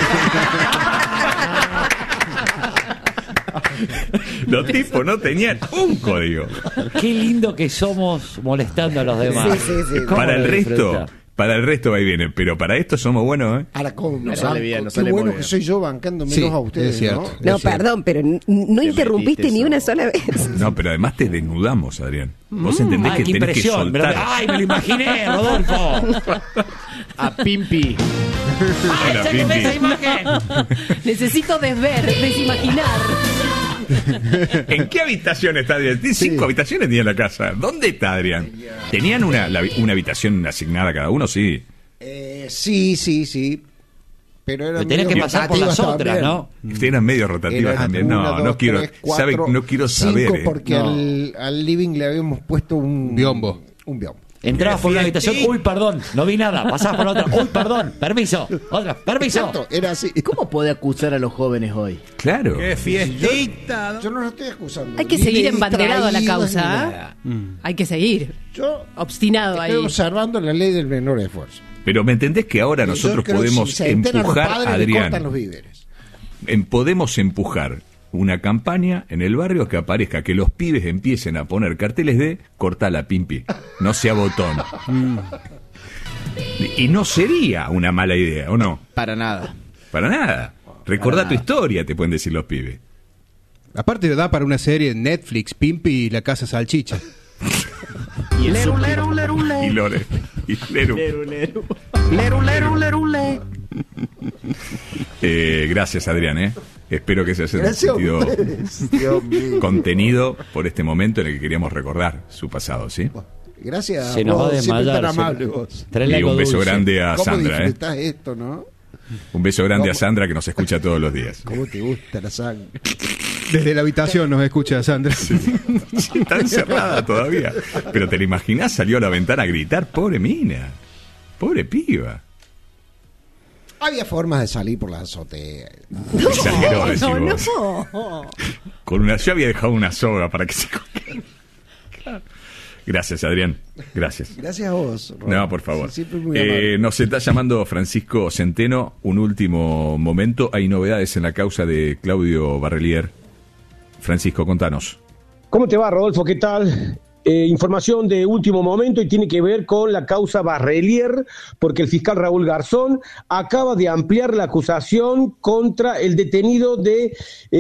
Speaker 1: Los tipos no tenían un código.
Speaker 4: Qué lindo que somos molestando a los demás.
Speaker 7: Sí.
Speaker 4: ¿Cómo
Speaker 1: Para
Speaker 4: lo
Speaker 1: el
Speaker 4: disfruta?
Speaker 1: resto va y viene, pero para esto somos buenos, ¿eh?
Speaker 7: Ahora, ¿cómo?
Speaker 8: No sale bien, no
Speaker 7: Qué
Speaker 8: sale
Speaker 7: bueno
Speaker 8: muy
Speaker 7: que
Speaker 8: bien.
Speaker 7: soy yo bancando menos
Speaker 5: Sí,
Speaker 7: a ustedes,
Speaker 5: es cierto.
Speaker 7: ¿no?
Speaker 3: No, perdón, pero no interrumpiste
Speaker 8: metiste
Speaker 3: ni
Speaker 8: eso.
Speaker 3: una sola vez.
Speaker 1: No, pero además te desnudamos, Adrián. Vos entendés
Speaker 4: Ay,
Speaker 1: que
Speaker 4: qué
Speaker 1: tenés que
Speaker 4: impresión.
Speaker 1: soltar.
Speaker 4: Ay, me lo imaginé, Rodolfo.
Speaker 8: A Pimpi.
Speaker 1: Hola,
Speaker 4: Sáqueme esa
Speaker 1: Pimpi.
Speaker 4: imagen.
Speaker 6: Necesito desimaginar.
Speaker 1: ¿En qué habitación está Adrián? Tiene 5 habitaciones tenía la casa. ¿Dónde está Adrián? ¿Tenían una habitación asignada cada uno? Sí.
Speaker 7: Sí. Pero era
Speaker 4: Pero tenés que
Speaker 7: medio
Speaker 4: pasar por las
Speaker 7: rotativas
Speaker 4: otras,
Speaker 7: también.
Speaker 4: ¿no?
Speaker 1: Ustedes eran medio rotativas
Speaker 7: Eran
Speaker 1: también.
Speaker 7: una,
Speaker 1: No,
Speaker 7: dos,
Speaker 1: no quiero,
Speaker 7: tres, cuatro,
Speaker 1: no quiero saber.
Speaker 7: cinco, porque
Speaker 4: No.
Speaker 7: al living le habíamos puesto un
Speaker 5: Biombo.
Speaker 7: Un biombo.
Speaker 4: Entrabas por una habitación, uy, perdón, no vi nada. Pasabas por otra, uy, perdón, permiso. Otra, permiso.
Speaker 7: Exacto, era así.
Speaker 8: ¿Cómo puede acusar a los jóvenes hoy?
Speaker 1: Claro.
Speaker 5: fiestita!
Speaker 7: Yo no lo estoy acusando.
Speaker 6: Hay que
Speaker 7: ni
Speaker 6: seguir
Speaker 7: de
Speaker 6: embanderado a la
Speaker 7: distraídos, ni
Speaker 6: causa.
Speaker 7: nada.
Speaker 6: Hay que seguir.
Speaker 7: Yo
Speaker 6: Obstinado
Speaker 7: estoy
Speaker 6: ahí.
Speaker 7: observando la ley del menor esfuerzo.
Speaker 1: Pero ¿me entendés que ahora nosotros
Speaker 7: Yo creo que
Speaker 1: podemos
Speaker 7: si se enteran los
Speaker 1: empujar
Speaker 7: padres,
Speaker 1: a
Speaker 7: le
Speaker 1: Adrián?
Speaker 7: cortan los víveres.
Speaker 1: Podemos empujar una campaña en el barrio que aparezca, que los pibes empiecen a poner carteles de corta la Pimpi, no sea botón. Y no sería una mala idea, ¿o no?
Speaker 8: Para nada.
Speaker 1: Para nada. Recordá tu historia, te pueden decir los pibes.
Speaker 5: Aparte da para una serie en Netflix, Pimpi y la Casa Salchicha.
Speaker 8: Y el
Speaker 1: Y Lore. Y Leru. Gracias, Adrián, ¿eh? Espero que se haya
Speaker 7: Gracias a
Speaker 1: sentido
Speaker 7: ustedes. Dios mío.
Speaker 1: contenido por este momento en el que queríamos recordar su pasado, ¿sí?
Speaker 7: Gracias.
Speaker 4: Se nos va a
Speaker 7: vos, siempre
Speaker 4: desmayar.
Speaker 7: tan amable vos.
Speaker 4: Traele
Speaker 1: Y
Speaker 4: algo
Speaker 1: un beso
Speaker 4: dulce.
Speaker 1: grande a
Speaker 7: ¿Cómo
Speaker 1: Sandra, ¿eh?
Speaker 7: disfrutás esto, no?
Speaker 1: Un beso grande a
Speaker 7: ¿Cómo?
Speaker 1: Sandra que nos escucha todos los días.
Speaker 7: ¿Cómo te gusta la sangre?
Speaker 5: Desde la habitación nos escucha Sandra.
Speaker 1: Sí, está encerrada todavía. Pero te la imaginás, salió a la ventana a gritar, pobre mina, pobre piba.
Speaker 7: Había formas de salir por la azotea.
Speaker 1: Exageró, decís
Speaker 6: No,
Speaker 1: vos.
Speaker 6: no.
Speaker 1: Yo había dejado una soga para que se colgara. Claro. Gracias, Adrián. Gracias.
Speaker 7: Gracias a vos. Ron.
Speaker 1: No, por favor.
Speaker 7: Siempre muy amable.
Speaker 1: Nos está llamando Francisco Centeno. Un último momento. Hay novedades en la causa de Claudio Barrelier. Francisco, contanos.
Speaker 12: ¿Cómo te va, Rodolfo? ¿Qué tal? Información de último momento y tiene que ver con la causa Barrelier, porque el fiscal Raúl Garzón acaba de ampliar la acusación contra el detenido de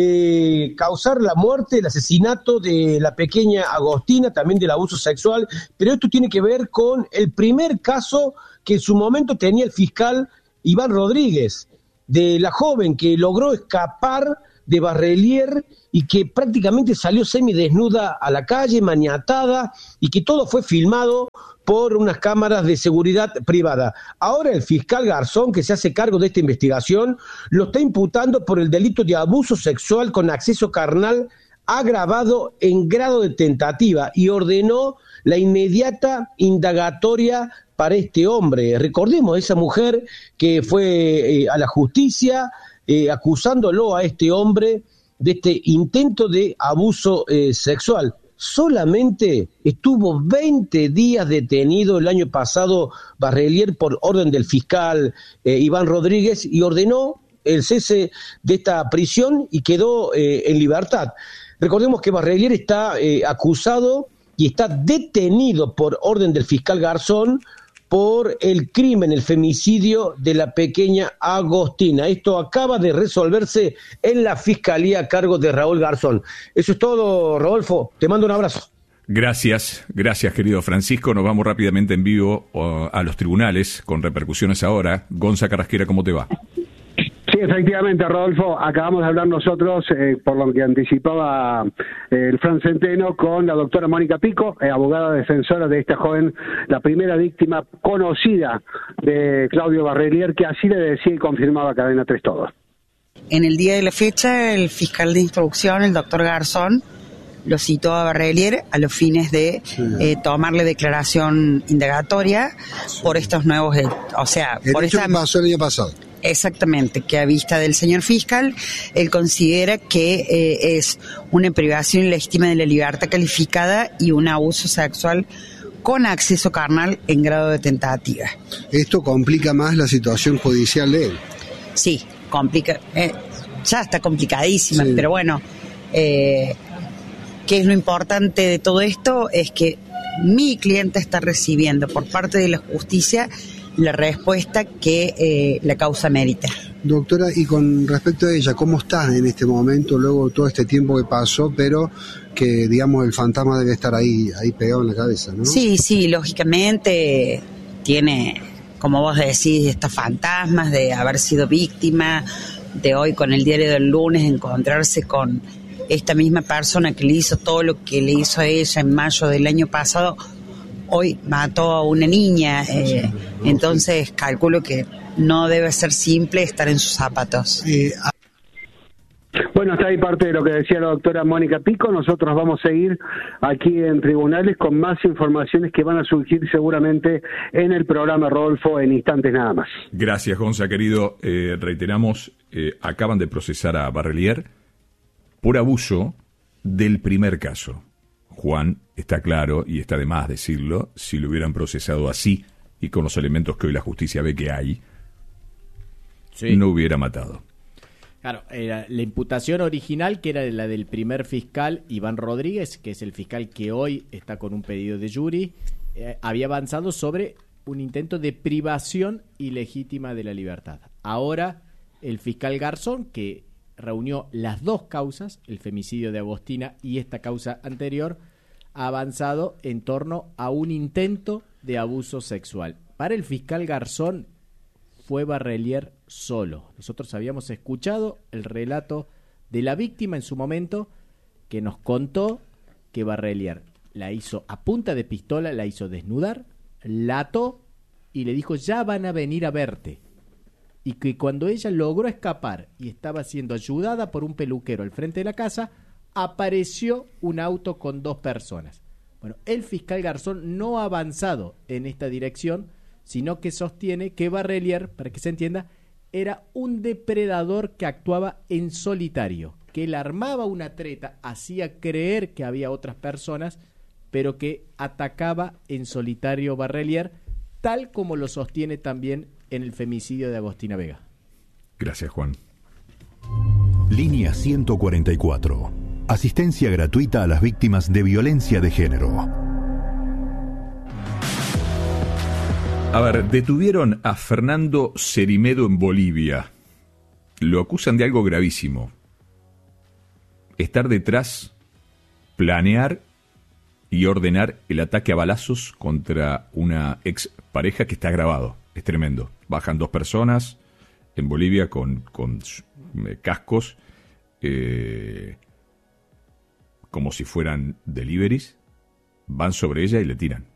Speaker 12: causar la muerte, el asesinato de la pequeña Agostina, también del abuso sexual, pero esto tiene que ver con el primer caso que en su momento tenía el fiscal Iván Rodríguez, de la joven que logró escapar de Barrelier y que prácticamente salió semidesnuda a la calle, maniatada, y que todo fue filmado por unas cámaras de seguridad privada. Ahora el fiscal Garzón, que se hace cargo de esta investigación, lo está imputando por el delito de abuso sexual con acceso carnal agravado en grado de tentativa y ordenó la inmediata indagatoria para este hombre. Recordemos, esa mujer que fue a la justicia acusándolo a este hombre de este intento de abuso sexual. Solamente estuvo 20 días detenido el año pasado Barrelier por orden del fiscal Iván Rodríguez y ordenó el cese de esta prisión y quedó en libertad. Recordemos que Barrelier está acusado y está detenido por orden del fiscal Garzón por el crimen, el femicidio de la pequeña Agostina. Esto acaba de resolverse en la Fiscalía a cargo de Raúl Garzón. Eso es todo, Rodolfo. Te mando un abrazo.
Speaker 1: Gracias, querido Francisco. Nos vamos rápidamente en vivo a los tribunales con repercusiones ahora. Gonza Carrasquera, ¿cómo te va?
Speaker 13: Sí, efectivamente, Rodolfo, acabamos de hablar nosotros, por lo que anticipaba el Fran Centeno, con la doctora Mónica Pico, abogada defensora de esta joven, la primera víctima conocida de Claudio Barrelier, que así le decía y confirmaba Cadena 3 Todo.
Speaker 14: En el día de la fecha, el fiscal de instrucción, el doctor Garzón, lo citó a Barrelier a los fines de tomarle declaración indagatoria por estos nuevos hechos. O sea,
Speaker 15: por esta... pasó el año pasado.
Speaker 14: Exactamente, que a vista del señor fiscal, él considera que es una privación ilegítima de la libertad calificada y un abuso sexual con acceso carnal en grado de tentativa.
Speaker 15: ¿Esto complica más la situación judicial de él?
Speaker 14: Sí, complica, ya está complicadísima, pero bueno, ¿qué es lo importante de todo esto? Es que mi cliente está recibiendo por parte de la justicia la respuesta que la causa merita.
Speaker 15: Doctora, y con respecto a ella, ¿cómo está en este momento, luego de todo este tiempo que pasó, pero que, digamos, el fantasma debe estar ahí pegado en la cabeza, ¿no? Sí,
Speaker 14: lógicamente tiene, como vos decís, estos fantasmas de haber sido víctima, de hoy con el diario del lunes encontrarse con esta misma persona que le hizo todo lo que le hizo a ella en mayo del año pasado. Hoy mató a una niña, entonces calculo que no debe ser simple estar en sus zapatos.
Speaker 13: Bueno, está ahí parte de lo que decía la doctora Mónica Pico. Nosotros vamos a seguir aquí en tribunales con más informaciones que van a surgir seguramente en el programa, Rodolfo, en instantes nada más.
Speaker 1: Gracias, Gonza, querido. Reiteramos, acaban de procesar a Barrelier por abuso del primer caso. Juan, está claro, y está de más decirlo, si lo hubieran procesado así y con los elementos que hoy la justicia ve que hay, no hubiera matado.
Speaker 8: Claro, era la imputación original, que era la del primer fiscal, Iván Rodríguez, que es el fiscal que hoy está con un pedido de jury, había avanzado sobre un intento de privación ilegítima de la libertad. Ahora, el fiscal Garzón, que reunió las dos causas, el femicidio de Agostina y esta causa anterior, ha avanzado en torno a un intento de abuso sexual. Para el fiscal Garzón fue Barrelier solo. Nosotros habíamos escuchado el relato de la víctima en su momento, que nos contó que Barrelier la hizo a punta de pistola, la hizo desnudar, la ató y le dijo: ya van a venir a verte. Y que cuando ella logró escapar y estaba siendo ayudada por un peluquero al frente de la casa, apareció un auto con dos personas. Bueno, el fiscal Garzón no ha avanzado en esta dirección, sino que sostiene que Barrelier, para que se entienda, era un depredador que actuaba en solitario, que él armaba una treta, hacía creer que había otras personas, pero que atacaba en solitario Barrelier, tal como lo sostiene también en el femicidio de Agostina Vega.
Speaker 1: Gracias, Juan.
Speaker 16: Línea 144. Asistencia gratuita a las víctimas de violencia de género.
Speaker 1: A ver, detuvieron a Fernando Cerimedo en Bolivia. Lo acusan de algo gravísimo. Estar detrás, planear y ordenar el ataque a balazos contra una ex pareja que está grabado. Es tremendo. Bajan dos personas en Bolivia con cascos como si fueran deliveries. Van sobre ella y le tiran.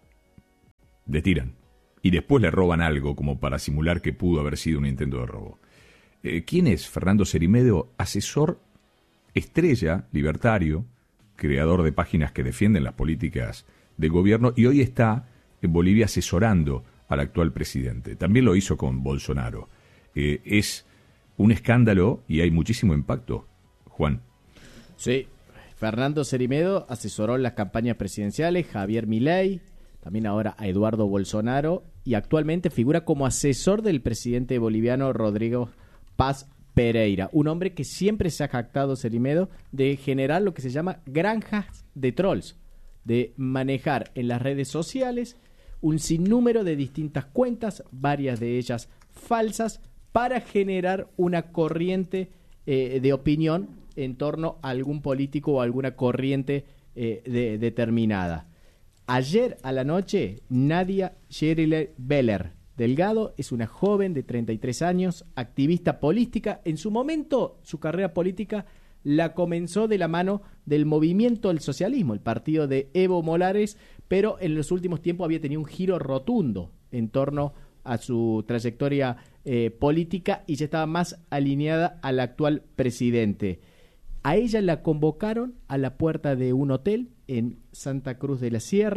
Speaker 1: Y después le roban algo como para simular que pudo haber sido un intento de robo. ¿Quién es Fernando Cerimedo? Asesor estrella, libertario, creador de páginas que defienden las políticas del gobierno, y hoy está en Bolivia asesorando al actual presidente. También lo hizo con Bolsonaro. Es un escándalo y hay muchísimo impacto, Juan.
Speaker 8: Sí, Fernando Cerimedo asesoró las campañas presidenciales, Javier Milei, también ahora a Eduardo Bolsonaro, y actualmente figura como asesor del presidente boliviano Rodrigo Paz Pereira, un hombre que siempre se ha jactado, Cerimedo, de generar lo que se llama granjas de trolls, de manejar en las redes sociales un sinnúmero de distintas cuentas, varias de ellas falsas, para generar una corriente de opinión en torno a algún político o alguna corriente determinada. Ayer a la noche, Nadia Sheryl Beller Delgado es una joven de 33 años, activista política. En su momento, su carrera política la comenzó de la mano del Movimiento del Socialismo, el partido de Evo Morales, pero en los últimos tiempos había tenido un giro rotundo en torno a su trayectoria política y ya estaba más alineada al actual presidente. A ella la convocaron a la puerta de un hotel en Santa Cruz de la Sierra,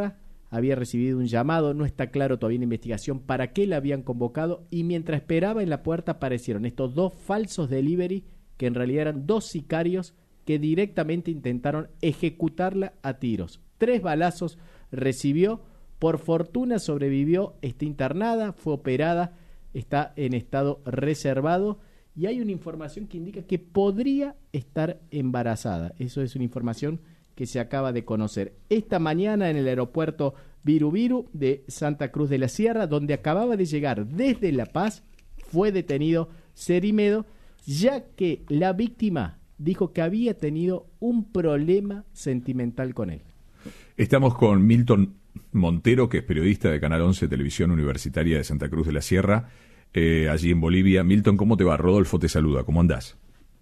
Speaker 8: había recibido un llamado, no está claro todavía en la investigación para qué la habían convocado, y mientras esperaba en la puerta aparecieron estos 2 falsos delivery, que en realidad eran 2 sicarios que directamente intentaron ejecutarla a tiros. 3 balazos recibió, por fortuna sobrevivió, está internada, fue operada, está en estado reservado, y hay una información que indica que podría estar embarazada. Eso es una información que se acaba de conocer esta mañana en el aeropuerto Viru Viru de Santa Cruz de la Sierra, donde acababa de llegar desde La Paz. Fue detenido Cerimedo, ya que la víctima dijo que había tenido un problema sentimental con él.
Speaker 1: Estamos con Milton Montero, que es periodista de Canal 11 Televisión Universitaria de Santa Cruz de la Sierra, allí en Bolivia. Milton, ¿cómo te va? Rodolfo te saluda, ¿cómo andás?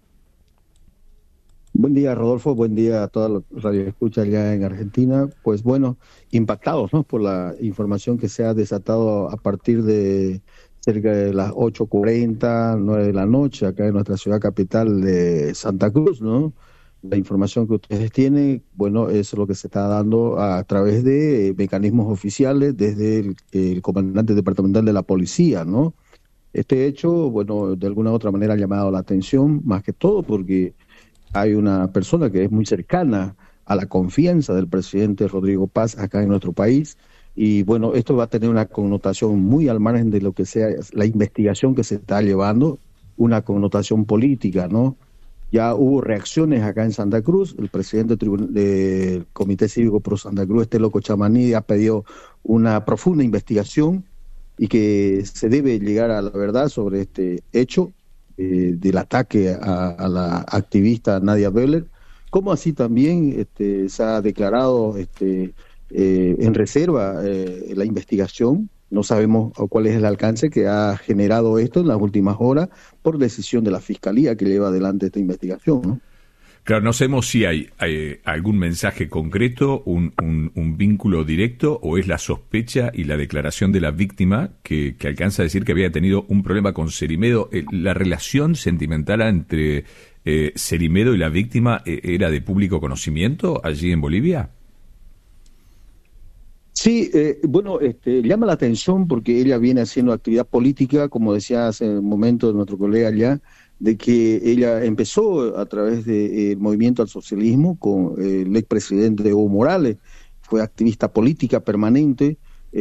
Speaker 17: Buen día, Rodolfo, buen día a toda la radio escucha allá en Argentina. Pues bueno, impactados, ¿no?, por la información que se ha desatado a partir de cerca de las 8:40, 9 de la noche, acá en nuestra ciudad capital de Santa Cruz, ¿no? La información que ustedes tienen, bueno, es lo que se está dando a través de mecanismos oficiales desde el comandante departamental de la policía, ¿no? Este hecho, bueno, de alguna u otra manera ha llamado la atención, más que todo porque hay una persona que es muy cercana a la confianza del presidente Rodrigo Paz acá en nuestro país, y bueno, esto va a tener una connotación muy al margen de lo que sea la investigación que se está llevando, una connotación política, ¿no? Ya hubo reacciones acá en Santa Cruz. El presidente del Comité Cívico Pro Santa Cruz, Loco Chamanidi, ha pedido una profunda investigación y que se debe llegar a la verdad sobre este hecho del ataque a la activista Nadia Beller, como así también se ha declarado en reserva la investigación. No sabemos cuál es el alcance que ha generado esto en las últimas horas por decisión de la Fiscalía que lleva adelante esta investigación, ¿no?
Speaker 1: Claro, no sabemos si hay algún mensaje concreto, un vínculo directo, o es la sospecha y la declaración de la víctima que alcanza a decir que había tenido un problema con Cerimedo. ¿La relación sentimental entre Cerimedo y la víctima era de público conocimiento allí en Bolivia?
Speaker 17: Sí, bueno, llama la atención porque ella viene haciendo actividad política, como decía hace un momento nuestro colega allá, de que ella empezó a través del movimiento al socialismo con el expresidente Evo Morales, fue activista política permanente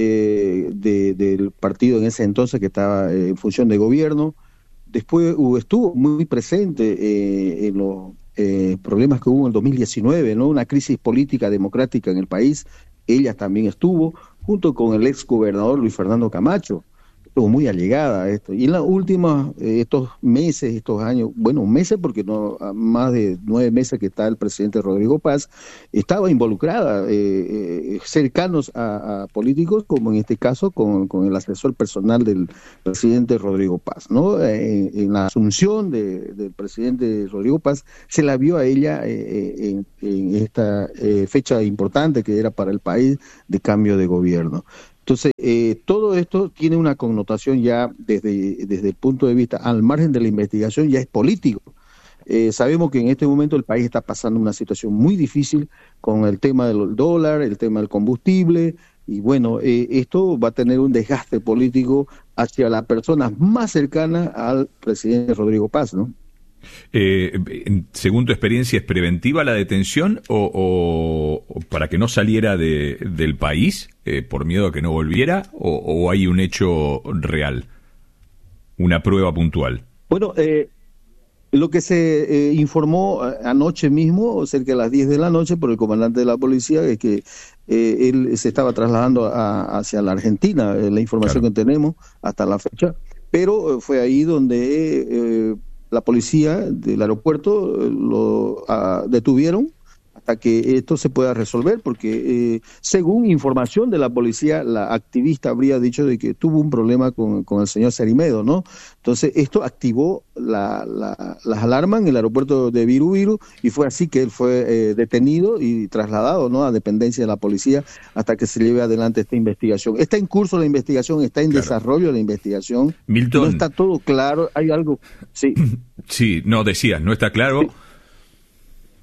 Speaker 17: del partido en ese entonces que estaba en función de gobierno. Después estuvo muy presente en los problemas que hubo en el 2019, ¿no? Una crisis política democrática en el país. Ella también estuvo junto con el ex gobernador Luis Fernando Camacho. Estuvo muy allegada a esto. Y en las últimas, estos meses, estos años, bueno, meses porque no, más de 9 meses que está el presidente Rodrigo Paz, estaba involucrada, cercanos a políticos, como en este caso con el asesor personal del presidente Rodrigo Paz, ¿no? En la asunción del presidente Rodrigo Paz, se la vio a ella en esta fecha importante que era para el país de cambio de gobierno. Entonces, todo esto tiene una connotación ya desde el punto de vista, al margen de la investigación, ya es político. Sabemos que en este momento el país está pasando una situación muy difícil con el tema del dólar, el tema del combustible, y bueno, esto va a tener un desgaste político hacia las personas más cercanas al presidente Rodrigo Paz, ¿no?
Speaker 1: Según tu experiencia, ¿es preventiva la detención o para que no saliera del país por miedo a que no volviera, o hay un hecho real, una prueba puntual?
Speaker 17: Bueno, lo que se informó anoche mismo, cerca de las 10 de la noche, por el comandante de la policía, es que él se estaba trasladando hacia la Argentina, la información que tenemos hasta la fecha, pero fue ahí donde la policía del aeropuerto lo detuvieron hasta que esto se pueda resolver, porque según información de la policía, la activista habría dicho de que tuvo un problema con el señor Cerimedo, ¿no? Entonces esto activó las alarmas en el aeropuerto de Viru Viru, y fue así que él fue detenido y trasladado, ¿no?, a dependencia de la policía hasta que se lleve adelante esta investigación. Está en curso la investigación, está en desarrollo la investigación.
Speaker 1: Milton,
Speaker 17: no está todo claro, hay algo... Sí,
Speaker 1: sí, no, decías, no está claro...
Speaker 17: Sí.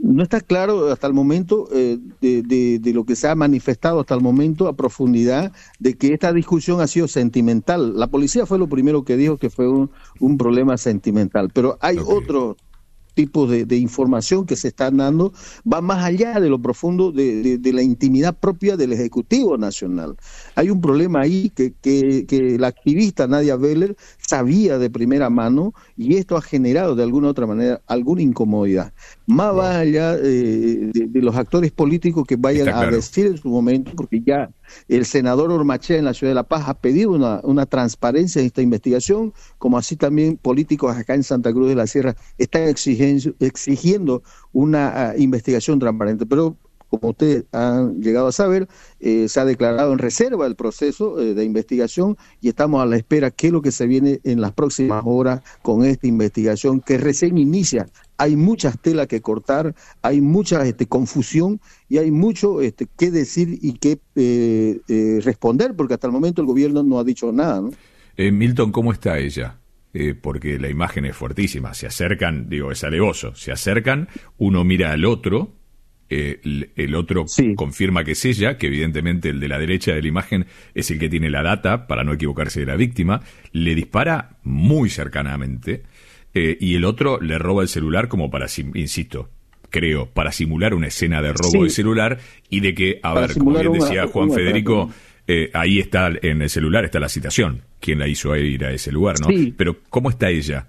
Speaker 17: No está claro hasta el momento de lo que se ha manifestado hasta el momento a profundidad de que esta discusión ha sido sentimental. La policía fue lo primero que dijo que fue un problema sentimental, pero hay otros tipos de información que se están dando, va más allá de lo profundo de la intimidad propia del Ejecutivo Nacional. Hay un problema ahí que la activista Nadia Beller sabía de primera mano, y esto ha generado de alguna u otra manera alguna incomodidad. Más va allá de los actores políticos que vayan a decir en su momento, porque ya el senador Ormachea en la Ciudad de La Paz ha pedido una transparencia en esta investigación, como así también políticos acá en Santa Cruz de la Sierra están exigiendo una investigación transparente. Pero como ustedes han llegado a saber, se ha declarado en reserva el proceso de investigación y estamos a la espera qué es lo que se viene en las próximas horas con esta investigación que recién inicia. Hay muchas telas que cortar, hay mucha confusión y hay mucho que decir y que responder, porque hasta el momento el gobierno no ha dicho nada, ¿no?
Speaker 1: Milton, ¿cómo está ella? Porque la imagen es fuertísima. Se acercan, es alevoso, se acercan, uno mira al otro, el otro confirma que es ella, que evidentemente el de la derecha de la imagen es el que tiene la data, para no equivocarse de la víctima, le dispara muy cercanamente, y el otro le roba el celular como para, insisto, creo, para simular una escena de robo de celular y de que, como bien decía Juan Federico, ahí está, en el celular está la citación, quién la hizo ir a ese lugar, ¿no? Sí. Pero, ¿cómo está ella?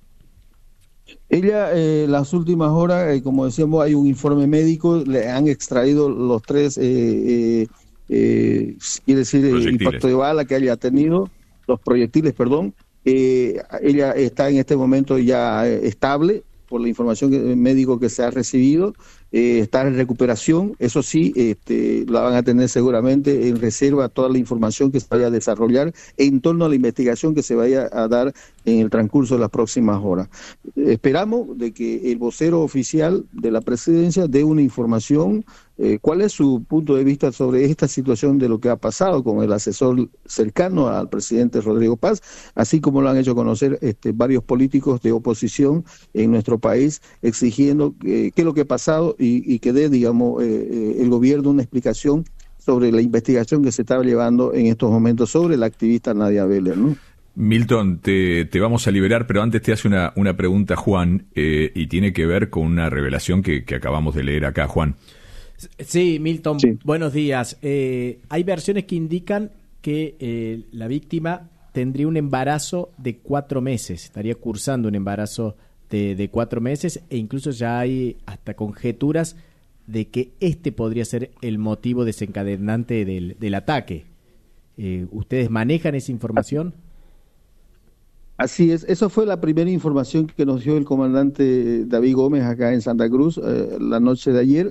Speaker 17: Ella, las últimas horas, como decíamos, hay un informe médico, le han extraído los 3, quiere decir, impacto de bala que haya tenido, los proyectiles, perdón. Ella está en este momento ya estable, por la información médico que se ha recibido, está en recuperación. Eso sí, la van a tener seguramente en reserva toda la información que se vaya a desarrollar en torno a la investigación que se vaya a dar en el transcurso de las próximas horas. Esperamos de que el vocero oficial de la presidencia dé una información, cuál es su punto de vista sobre esta situación de lo que ha pasado con el asesor cercano al presidente Rodrigo Paz, así como lo han hecho conocer varios políticos de oposición en nuestro país, exigiendo qué es lo que ha pasado y que dé, digamos, el gobierno una explicación sobre la investigación que se está llevando en estos momentos sobre la activista Nadia Beller, ¿no?
Speaker 1: Milton, te vamos a liberar, pero antes te hace una pregunta Juan, y tiene que ver con una revelación que acabamos de leer acá, Juan.
Speaker 8: Sí, Milton, buenos días. Hay versiones que indican que la víctima tendría un embarazo de 4 meses, estaría cursando un embarazo de 4 meses, e incluso ya hay hasta conjeturas de que podría ser el motivo desencadenante del ataque. ¿Ustedes manejan esa información?
Speaker 17: Así es, esa fue la primera información que nos dio el comandante David Gómez acá en Santa Cruz la noche de ayer,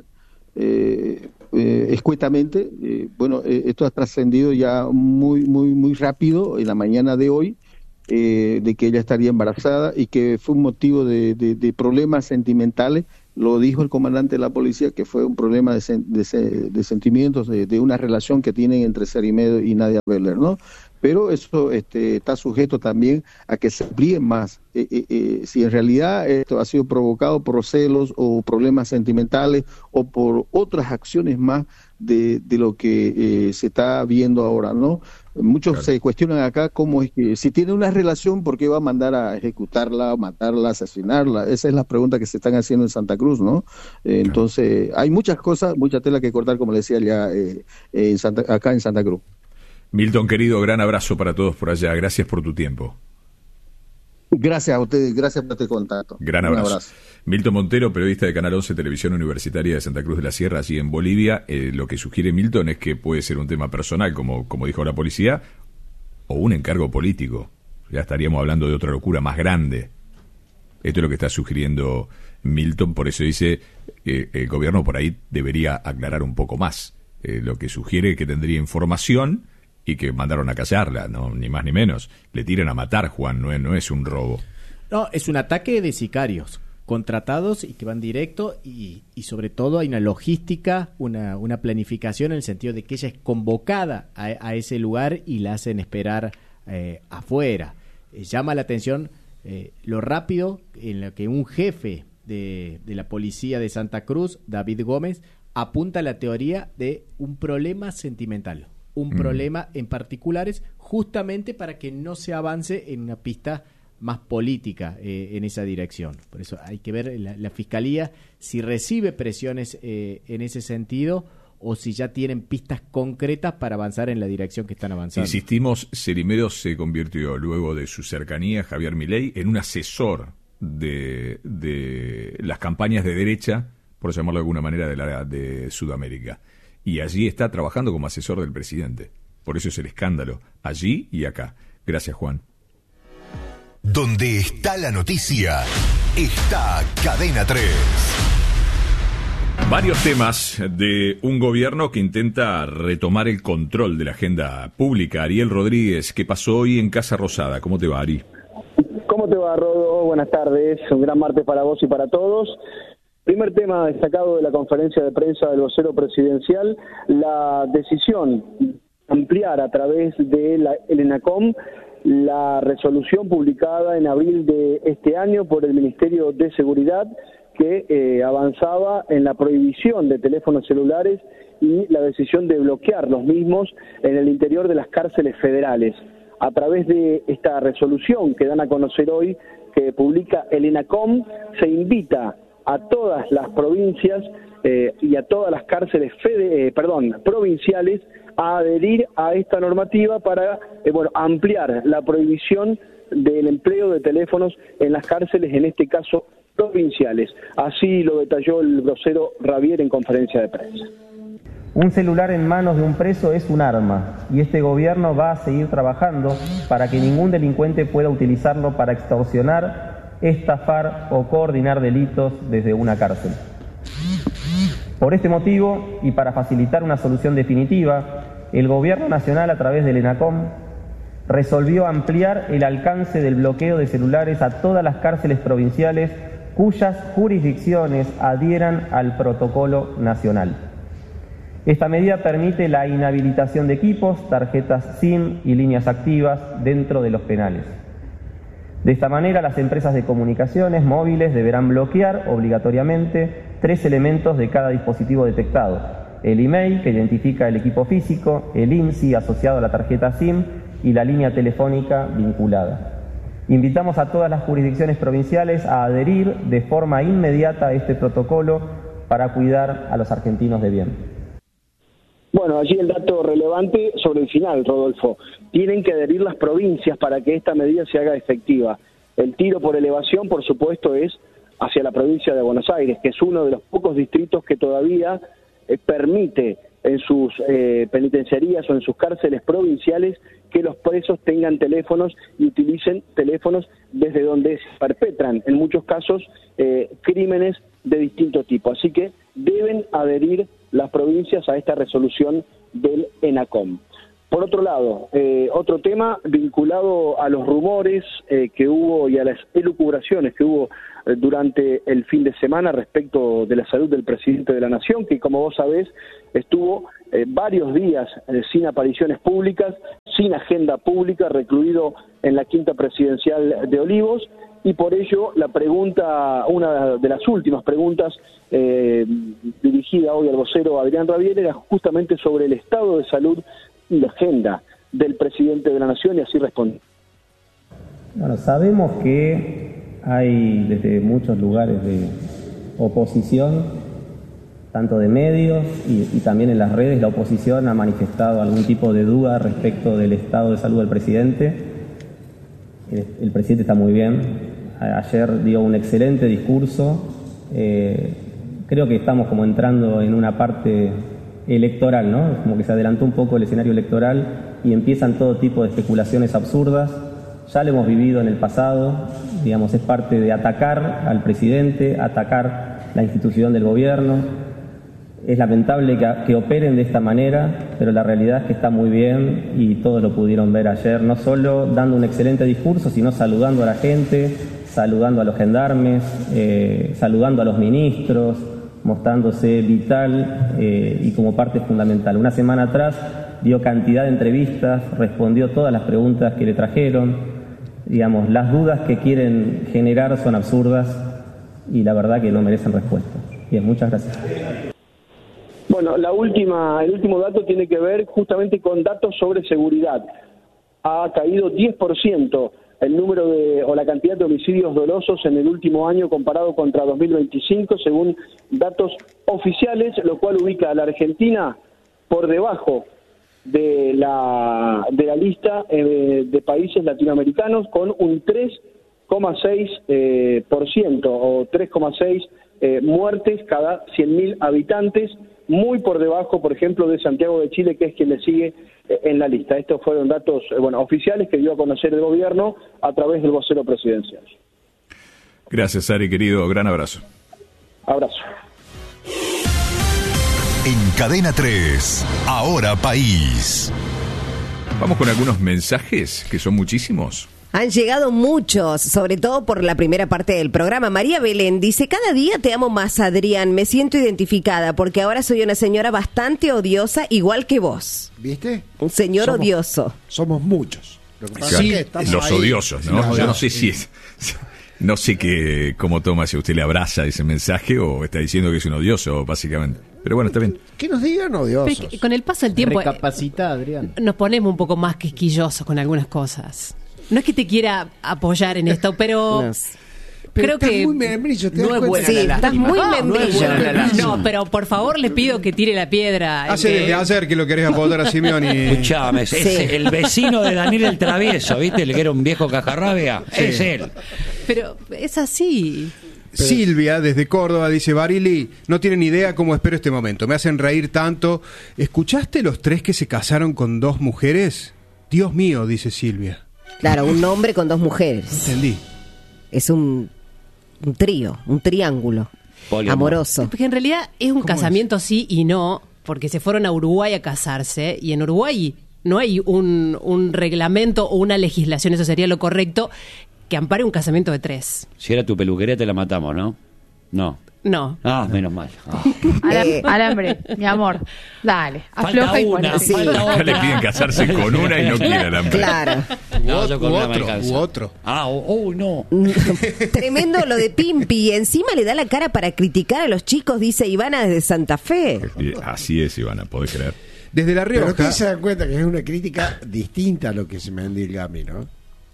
Speaker 17: escuetamente. Esto ha trascendido ya muy rápido en la mañana de hoy, de que ella estaría embarazada y que fue un motivo de problemas sentimentales. Lo dijo el comandante de la policía, que fue un problema de sentimientos, de una relación que tienen entre Cerimedo y Nadia Beller, ¿no? Pero eso está sujeto también a que se amplíe más. Si en realidad esto ha sido provocado por celos o problemas sentimentales o por otras acciones más de lo que se está viendo ahora, ¿no? Muchos se cuestionan acá cómo es que, si tiene una relación, ¿por qué va a mandar a ejecutarla, matarla, asesinarla? Esa es la pregunta que se están haciendo en Santa Cruz, ¿no? Entonces, hay muchas cosas, mucha tela que cortar, como le decía ya, acá en Santa Cruz.
Speaker 1: Milton, querido, gran abrazo para todos por allá. Gracias por tu tiempo.
Speaker 17: Gracias a ustedes, gracias por este contacto.
Speaker 1: Gran abrazo. Milton Montero, periodista de Canal 11, Televisión Universitaria de Santa Cruz de la Sierra, allí en Bolivia. Lo que sugiere Milton es que puede ser un tema personal, como dijo la policía, o un encargo político. Ya estaríamos hablando de otra locura más grande. Esto es lo que está sugiriendo Milton, por eso dice el gobierno por ahí debería aclarar un poco más. Lo que sugiere que tendría información y que mandaron a callarla, no, ni más ni menos. Le tiran a matar, Juan, no es un robo.
Speaker 8: No, es un ataque de sicarios contratados y que van directo, y sobre todo hay una logística, una planificación en el sentido de que ella es convocada a ese lugar y la hacen esperar afuera. Llama la atención lo rápido en lo que un jefe de la policía de Santa Cruz, David Gómez, apunta a la teoría de un problema sentimental, un problema en particulares, justamente para que no se avance en una pista más política en esa dirección. Por eso hay que ver la Fiscalía si recibe presiones en ese sentido o si ya tienen pistas concretas para avanzar en la dirección que están avanzando.
Speaker 1: Insistimos, Cerimedo se convirtió, luego de su cercanía a Javier Milei, en un asesor de las campañas de derecha, por llamarlo de alguna manera, de Sudamérica. Y allí está trabajando como asesor del presidente. Por eso es el escándalo, allí y acá. Gracias, Juan.
Speaker 16: Donde está la noticia, está Cadena 3.
Speaker 1: Varios temas de un gobierno que intenta retomar el control de la agenda pública. Ariel Rodríguez, ¿qué pasó hoy en Casa Rosada? ¿Cómo te va, Ari?
Speaker 18: ¿Cómo te va, Rodo? Buenas tardes. Un gran martes para vos y para todos. Primer tema destacado de la conferencia de prensa del vocero presidencial, la decisión de ampliar a través de el ENACOM la resolución publicada en abril de este año por el Ministerio de Seguridad, que avanzaba en la prohibición de teléfonos celulares y la decisión de bloquear los mismos en el interior de las cárceles federales. A través de esta resolución que dan a conocer hoy, que publica el ENACOM, se invita a todas las provincias y a todas las cárceles provinciales a adherir a esta normativa para ampliar la prohibición del empleo de teléfonos en las cárceles, en este caso provinciales. Así lo detalló el vocero Ravier en conferencia de prensa.
Speaker 19: Un celular en manos de un preso es un arma y este gobierno va a seguir trabajando para que ningún delincuente pueda utilizarlo para extorsionar, estafar o coordinar delitos desde una cárcel. Por este motivo y para facilitar una solución definitiva, el Gobierno Nacional, a través del ENACOM, resolvió ampliar el alcance del bloqueo de celulares a todas las cárceles provinciales cuyas jurisdicciones adhieran al protocolo nacional. Esta medida permite la inhabilitación de equipos, tarjetas SIM y líneas activas dentro de los penales. De esta manera, las empresas de comunicaciones móviles deberán bloquear obligatoriamente 3 elementos de cada dispositivo detectado: el email, que identifica el equipo físico, el INSI asociado a la tarjeta SIM y la línea telefónica vinculada. Invitamos a todas las jurisdicciones provinciales a adherir de forma inmediata a este protocolo para cuidar a los argentinos de bien.
Speaker 18: Bueno, allí el dato relevante sobre el final, Rodolfo. Tienen que adherir las provincias para que esta medida se haga efectiva. El tiro por elevación, por supuesto, es hacia la provincia de Buenos Aires, que es uno de los pocos distritos que todavía permite en sus penitenciarías o en sus cárceles provinciales que los presos tengan teléfonos y utilicen teléfonos desde donde se perpetran, en muchos casos, crímenes de distinto tipo. Así que deben adherir las provincias a esta resolución del ENACOM. Por otro lado, otro tema vinculado a los rumores que hubo y a las elucubraciones que hubo durante el fin de semana respecto de la salud del presidente de la Nación, que como vos sabés estuvo varios días sin apariciones públicas, sin agenda pública, recluido en la Quinta Presidencial de Olivos, y por ello la pregunta, una de las últimas preguntas dirigida hoy al vocero Adrián Ravier, era justamente sobre el estado de salud y la agenda del presidente de la Nación, y así responde.
Speaker 19: Bueno, sabemos que hay desde muchos lugares de oposición, tanto de medios y también en las redes, la oposición ha manifestado algún tipo de duda respecto del estado de salud del presidente. El presidente está muy bien, ayer dio un excelente discurso, creo que estamos como entrando en una parte electoral, ¿no? Como que se adelantó un poco el escenario electoral y empiezan todo tipo de especulaciones absurdas. Ya lo hemos vivido en el pasado, digamos, es parte de atacar al presidente, atacar la institución del gobierno. Es lamentable que operen de esta manera, pero la realidad es que está muy bien y todos lo pudieron ver ayer, no solo dando un excelente discurso, sino saludando a la gente, saludando a los gendarmes, saludando a los ministros, mostrándose vital y como parte fundamental. Una semana atrás dio cantidad de entrevistas, respondió todas las preguntas que le trajeron. Digamos, las dudas que quieren generar son absurdas. y la verdad que no merecen respuesta. Bien, muchas gracias.
Speaker 18: Bueno, el último dato tiene que ver justamente con datos sobre seguridad. Ha caído 10% el número o la cantidad de homicidios dolosos en el último año comparado contra 2025, según datos oficiales, lo cual ubica a la Argentina por debajo de la lista de países latinoamericanos, con un 3,6% o 3,6 muertes cada 100.000 habitantes, muy por debajo, por ejemplo, de Santiago de Chile, que es quien le sigue en la lista. Estos fueron datos oficiales que dio a conocer el gobierno a través del vocero presidencial.
Speaker 1: Gracias, Ari, querido. Gran abrazo.
Speaker 18: Abrazo.
Speaker 16: En Cadena 3, Ahora País.
Speaker 1: Vamos con algunos mensajes, que son muchísimos.
Speaker 3: Han llegado muchos, sobre todo por la primera parte del programa. María Belén dice: cada día te amo más, Adrián. Me siento identificada porque ahora soy una señora bastante odiosa, igual que vos.
Speaker 7: ¿Viste?
Speaker 3: Un señor odioso.
Speaker 7: Somos muchos.
Speaker 1: Lo que pasa es que los ahí, odiosos, ¿no? Yo no sé si es... No sé cómo toma, si usted le abraza ese mensaje o está diciendo que es un odioso, básicamente. Pero bueno, está bien.
Speaker 7: Que nos digan odiosos.
Speaker 6: Pero con el paso del tiempo...
Speaker 8: Recapacita, Adrián.
Speaker 6: Nos ponemos un poco más quisquillosos con algunas cosas. No es que te quiera apoyar en esto, pero... Creo que
Speaker 7: muy membrillo,
Speaker 6: no es buena. Sí, estás muy membrillo. No, pero por favor le pido que tire la piedra.
Speaker 5: Hace desde ayer que lo querés apoyar a Simeoni.
Speaker 4: Escuchame, es el vecino de Daniel el Travieso, ¿viste? El que era un viejo cajarrabia. Sí. Es él.
Speaker 6: Pero es así.
Speaker 5: Silvia, desde Córdoba, dice: Barili, no tienen idea cómo espero este momento. Me hacen reír tanto. ¿Escuchaste los 3 que se casaron con 2 mujeres? Dios mío, dice Silvia.
Speaker 3: Claro, un hombre con 2 mujeres.
Speaker 5: Entendí.
Speaker 3: Es un trío, un triángulo amoroso.
Speaker 6: Porque en realidad es un casamiento sí y no, porque se fueron a Uruguay a casarse, y en Uruguay no hay un reglamento o una legislación, eso sería lo correcto, que ampare un casamiento de 3.
Speaker 4: Si era tu peluquería te la matamos, ¿no? No.
Speaker 6: No.
Speaker 4: Ah, menos mal.
Speaker 20: Alambre, mi amor. Dale, afloja y ponete.
Speaker 1: Sí. Acá le piden casarse con una y no quiere alambre.
Speaker 3: Claro.
Speaker 4: No, yo con una me alcanza.
Speaker 5: U otro.
Speaker 4: Ah, no.
Speaker 3: Tremendo lo de Pimpi. Encima le da la cara para criticar a los chicos, dice Ivana desde Santa Fe.
Speaker 1: Así es, Ivana, podés creer.
Speaker 5: Desde La Rioja.
Speaker 7: Pero ustedes se dan cuenta que es una crítica distinta a lo que se me endilga a mí, ¿no?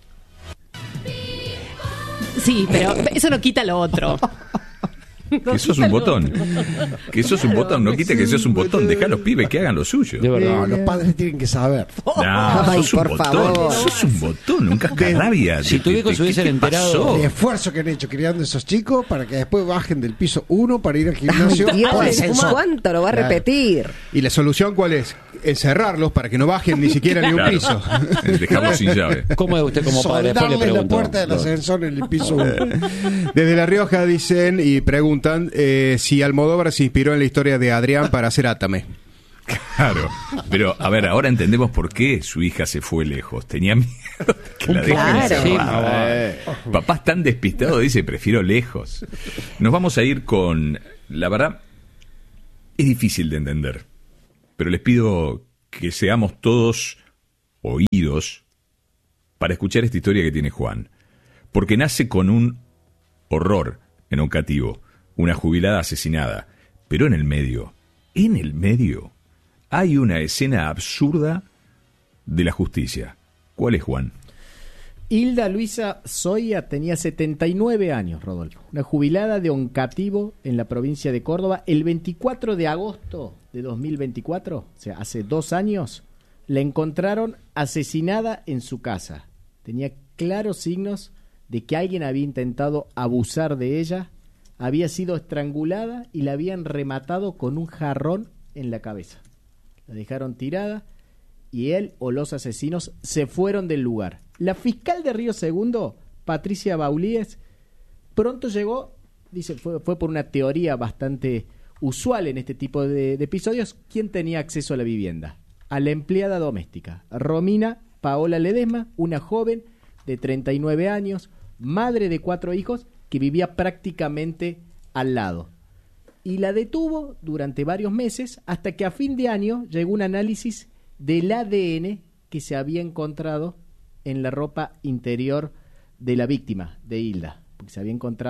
Speaker 6: Sí, pero eso no quita lo otro.
Speaker 1: Que eso es un botón. Que eso es un botón. No quita que eso es un botón. Deja a los pibes que hagan lo suyo.
Speaker 7: No, los padres tienen que saber.
Speaker 1: No, eso es un botón. Eso es un botón, un cascarrabia.
Speaker 4: Si tu hijo se hubiesen enterado.
Speaker 7: El esfuerzo que han hecho criando esos chicos para que después bajen del piso 1 para ir al gimnasio.
Speaker 3: ¿Cuánto lo va a repetir?
Speaker 5: ¿Y la solución cuál es? Encerrarlos para que no bajen ni siquiera ni un piso.
Speaker 1: Dejarlos sin llave.
Speaker 4: ¿Cómo es usted como padre? Después le
Speaker 7: pregunto. La puerta del ascensor en el piso 1.
Speaker 5: Desde La Rioja dicen y preguntan si Almodóvar se inspiró en la historia de Adrián para hacer Átame.
Speaker 1: Claro, pero a ver, ahora entendemos por qué su hija se fue lejos. Tenía miedo de que la dejen encerrada. Papá es tan despistado, dice: prefiero lejos. Nos vamos a ir con... La verdad, es difícil de entender, pero les pido que seamos todos oídos para escuchar esta historia que tiene Juan, porque nace con un horror educativo, una jubilada asesinada, pero en el medio hay una escena absurda de la justicia. ¿Cuál es, Juan?
Speaker 8: Hilda Luisa Zoya tenía 79 años, Rodolfo. Una jubilada de Oncativo en la provincia de Córdoba. El 24 de agosto de 2024, o sea, hace 2 años, la encontraron asesinada en su casa. Tenía claros signos de que alguien había intentado abusar de ella. Había sido estrangulada y la habían rematado con un jarrón en la cabeza. La dejaron tirada y él o los asesinos se fueron del lugar. La fiscal de Río Segundo, Patricia Baulíes, pronto llegó, dice, fue por una teoría bastante usual en este tipo de episodios. ¿Quién tenía acceso a la vivienda? A la empleada doméstica, Romina Paola Ledesma, una joven de 39 años, madre de 4 hijos, que vivía prácticamente al lado. Y la detuvo durante varios meses hasta que a fin de año llegó un análisis del ADN que se había encontrado en la ropa interior de la víctima, de Hilda, porque se había encontrado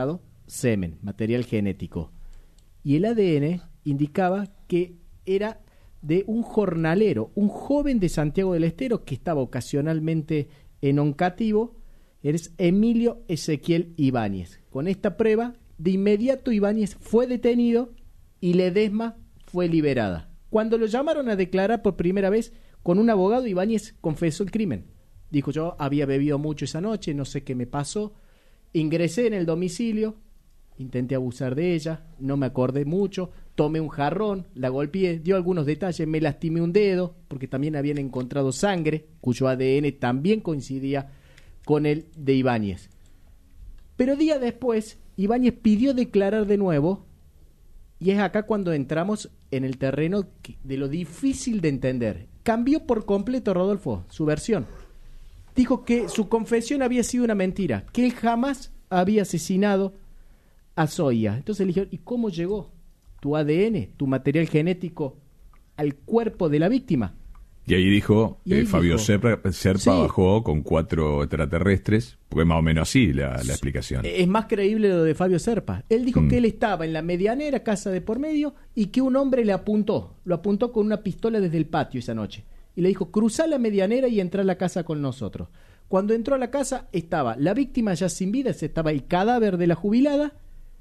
Speaker 8: semen, material genético. Y el ADN indicaba que era de un jornalero, un joven de Santiago del Estero que estaba ocasionalmente en Oncativo, es Emilio Ezequiel Ibáñez. Con esta prueba, de inmediato Ibáñez fue detenido y Ledesma fue liberada. Cuando lo llamaron a declarar por primera vez con un abogado, Ibáñez confesó el crimen. Dijo: yo había bebido mucho esa noche, no sé qué me pasó, ingresé en el domicilio, intenté abusar de ella, no me acordé mucho, tomé un jarrón, la golpeé, dio algunos detalles, me lastimé un dedo, porque también habían encontrado sangre, cuyo ADN también coincidía con el de Ibáñez. Pero días después, Ibáñez pidió declarar de nuevo, y es acá cuando entramos en el terreno de lo difícil de entender. Cambió por completo, Rodolfo, su versión. Dijo que su confesión había sido una mentira, que él jamás había asesinado a Zoya. Entonces le dijeron: ¿y cómo llegó tu ADN, tu material genético, al cuerpo de la víctima?
Speaker 1: Y ahí dijo, Fabio Serpa
Speaker 8: sí,
Speaker 1: bajó con 4 extraterrestres, porque más o menos así la explicación.
Speaker 8: Es más creíble lo de Fabio Serpa. Él dijo que él estaba en la medianera, casa de por medio, y que un hombre lo apuntó con una pistola desde el patio esa noche. Y le dijo: cruzá la medianera y entrá a la casa con nosotros. Cuando entró a la casa estaba la víctima ya sin vida, estaba el cadáver de la jubilada,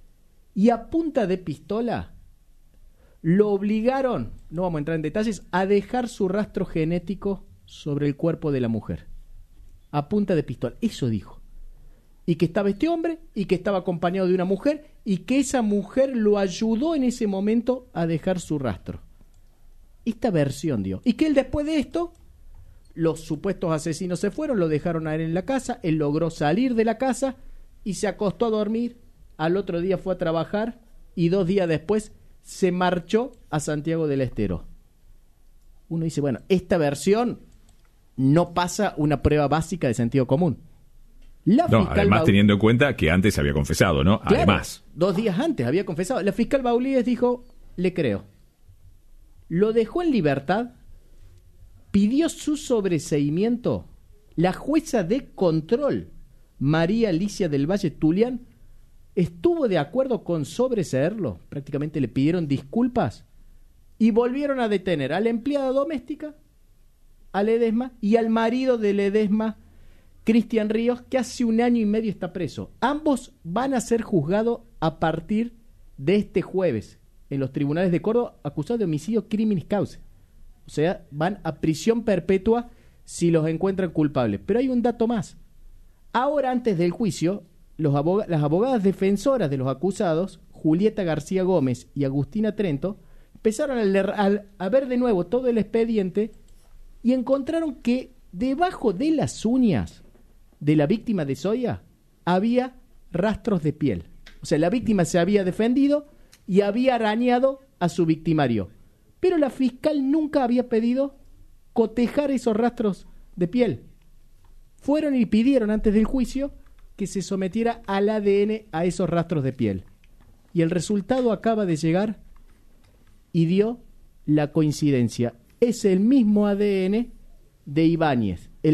Speaker 8: y a punta de pistola lo obligaron, no vamos a entrar en detalles, a dejar su rastro genético sobre el cuerpo de la mujer. A punta de pistola, eso dijo. Y que estaba este hombre, y que estaba acompañado de una mujer, y que esa mujer lo ayudó en ese momento a dejar su rastro. Esta versión dio. Y que él, después de esto, los supuestos asesinos se fueron, lo dejaron a él en la casa, él logró salir de la casa y se acostó a dormir. Al otro día fue a trabajar y 2 días después se marchó a Santiago del Estero. Uno dice: bueno, esta versión no pasa una prueba básica de sentido común.
Speaker 1: Además teniendo en cuenta que antes había confesado, ¿no?
Speaker 8: Claro,
Speaker 1: además.
Speaker 8: 2 días antes había confesado. La fiscal Baulíes dijo: le creo. Lo dejó en libertad, pidió su sobreseimiento. La jueza de control, María Alicia del Valle Tulián, estuvo de acuerdo con sobreseerlo. Prácticamente le pidieron disculpas y volvieron a detener a la empleada doméstica, a Ledesma, y al marido de Ledesma, Cristian Ríos, que hace 1 año y medio está preso. Ambos van a ser juzgados a partir de este jueves en los tribunales de Córdoba, acusados de homicidio criminis causa. O sea, van a prisión perpetua si los encuentran culpables. Pero hay un dato más. Ahora, antes del juicio, las abogadas defensoras de los acusados, Julieta García Gómez y Agustina Trento, empezaron a ver de nuevo todo el expediente y encontraron que debajo de las uñas de la víctima de Zoya había rastros de piel. O sea, la víctima se había defendido y había arañado a su victimario. Pero la fiscal nunca había pedido cotejar esos rastros de piel. Fueron y pidieron antes del juicio que se sometiera al ADN a esos rastros de piel. Y el resultado acaba de llegar y dio la coincidencia. Es el mismo ADN de Ibáñez.